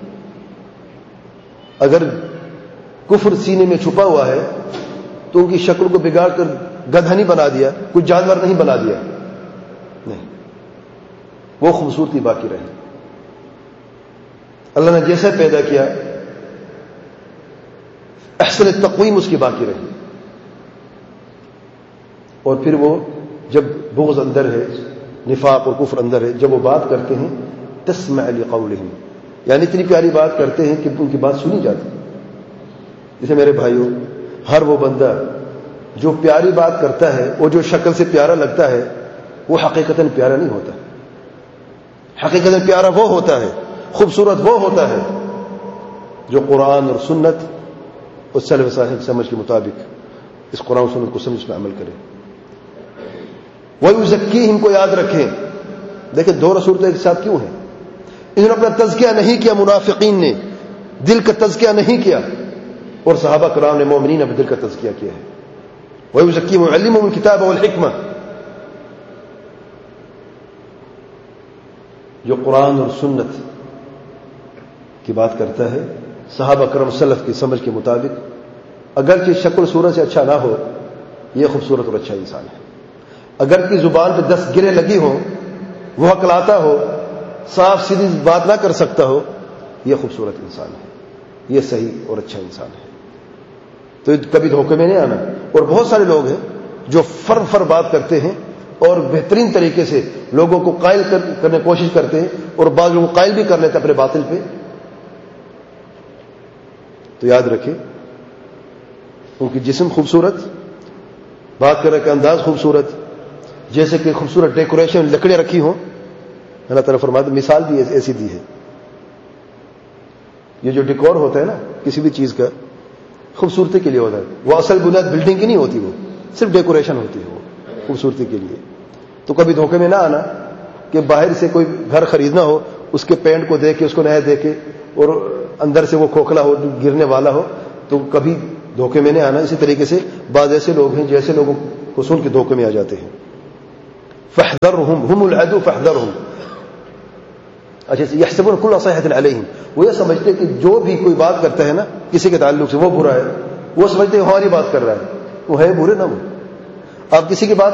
اگر کفر سینے میں چھپا ہوا ہے تو ان کی شکل کو بگاڑ کر گدھا نہیں بنا دیا، کوئی جانور نہیں بنا دیا، نہیں، وہ خوبصورتی باقی رہی، اللہ نے جیسے پیدا کیا احسن تقویم اس کی باقی رہی، اور پھر وہ جب بغض اندر ہے، نفاق اور کفر اندر ہے، جب وہ بات کرتے ہیں تسمع لقولہم، یعنی اتنی پیاری بات کرتے ہیں کہ ان کی بات سنی جاتی۔ جیسے میرے بھائیوں، ہر وہ بندہ جو پیاری بات کرتا ہے، وہ جو شکل سے پیارا لگتا ہے، وہ حقیقتاً پیارا نہیں ہوتا، حقیقتاً پیارا وہ ہوتا ہے، خوبصورت وہ ہوتا ہے جو قرآن اور سنت اور سلف صالح سمجھ کے مطابق اس قرآن و سنت کو سمجھ میں عمل کرے۔ وَيُزَكِّيهِمْ کو یاد رکھیں، دیکھیں 2 صورتیں ایک ساتھ کیوں ہیں؟ انہوں نے اپنا تزکیہ نہیں کیا، منافقین نے دل کا تزکیہ نہیں کیا، اور صحابہ کرام نے، مومنین نے دل کا تزکیہ کیا ہے۔ وَيُزَكِّيهِمْ وَيُعَلِّمُهُمُ الْكِتَابَ وَالْحِكْمَةَ، جو قرآن اور سنت کی بات کرتا ہے، صحابہ کرام سلف کی سمجھ کے مطابق، اگرچہ شکل صورت سے اچھا نہ ہو، یہ خوبصورت اور اچھا انسان ہے۔ اگر کی زبان پہ 10 گرے لگی ہوں، وہ عقلاتا ہو، صاف سیدھی بات نہ کر سکتا ہو، یہ خوبصورت انسان ہے، یہ صحیح اور اچھا انسان ہے۔ تو کبھی دھوکے میں نہیں آنا۔ اور بہت سارے لوگ ہیں جو فر بات کرتے ہیں اور بہترین طریقے سے لوگوں کو قائل کرنے کی کوشش کرتے ہیں، اور بعض لوگوں کو قائل بھی کر لیتے ہیں اپنے باطل پہ۔ تو یاد رکھیں، ان کی جسم خوبصورت، بات کرنے کا انداز خوبصورت، جیسے کہ خوبصورت ڈیکوریشن لکڑیاں رکھی ہوں، اللہ تعالیٰ فرماتا ہے، مثال بھی ایسی دی ہے۔ یہ جو ڈیکور ہوتا ہے نا کسی بھی چیز کا، خوبصورتی کے لیے ہوتا ہے، وہ اصل بنیاد بلڈنگ کی نہیں ہوتی، وہ صرف ڈیکوریشن ہوتی ہے، وہ خوبصورتی کے لیے۔ تو کبھی دھوکے میں نہ آنا کہ باہر سے کوئی گھر خریدنا ہو، اس کے پینٹ کو دیکھ کے، اس کو نیا دیکھ کے، اور اندر سے وہ کھوکھلا ہو، گرنے والا ہو، تو کبھی دھوکے میں نہیں آنا. اسی طریقے سے بعض ایسے لوگ ہیں جیسے لوگوں کو سن کے دھوکے میں آ جاتے ہیں. فاحذرهم هم العدو فاحذرهم. اچھا یحسبون کل صیحۃ علیہم, وہ یہ سمجھتے کہ جو بھی کوئی بات کرتا ہے نا کسی کے تعلق سے وہ برا ہے, وہ سمجھتے ہیں ہماری بات کر رہا ہے, وہ ہے برے نہ. وہ آپ کسی کی بات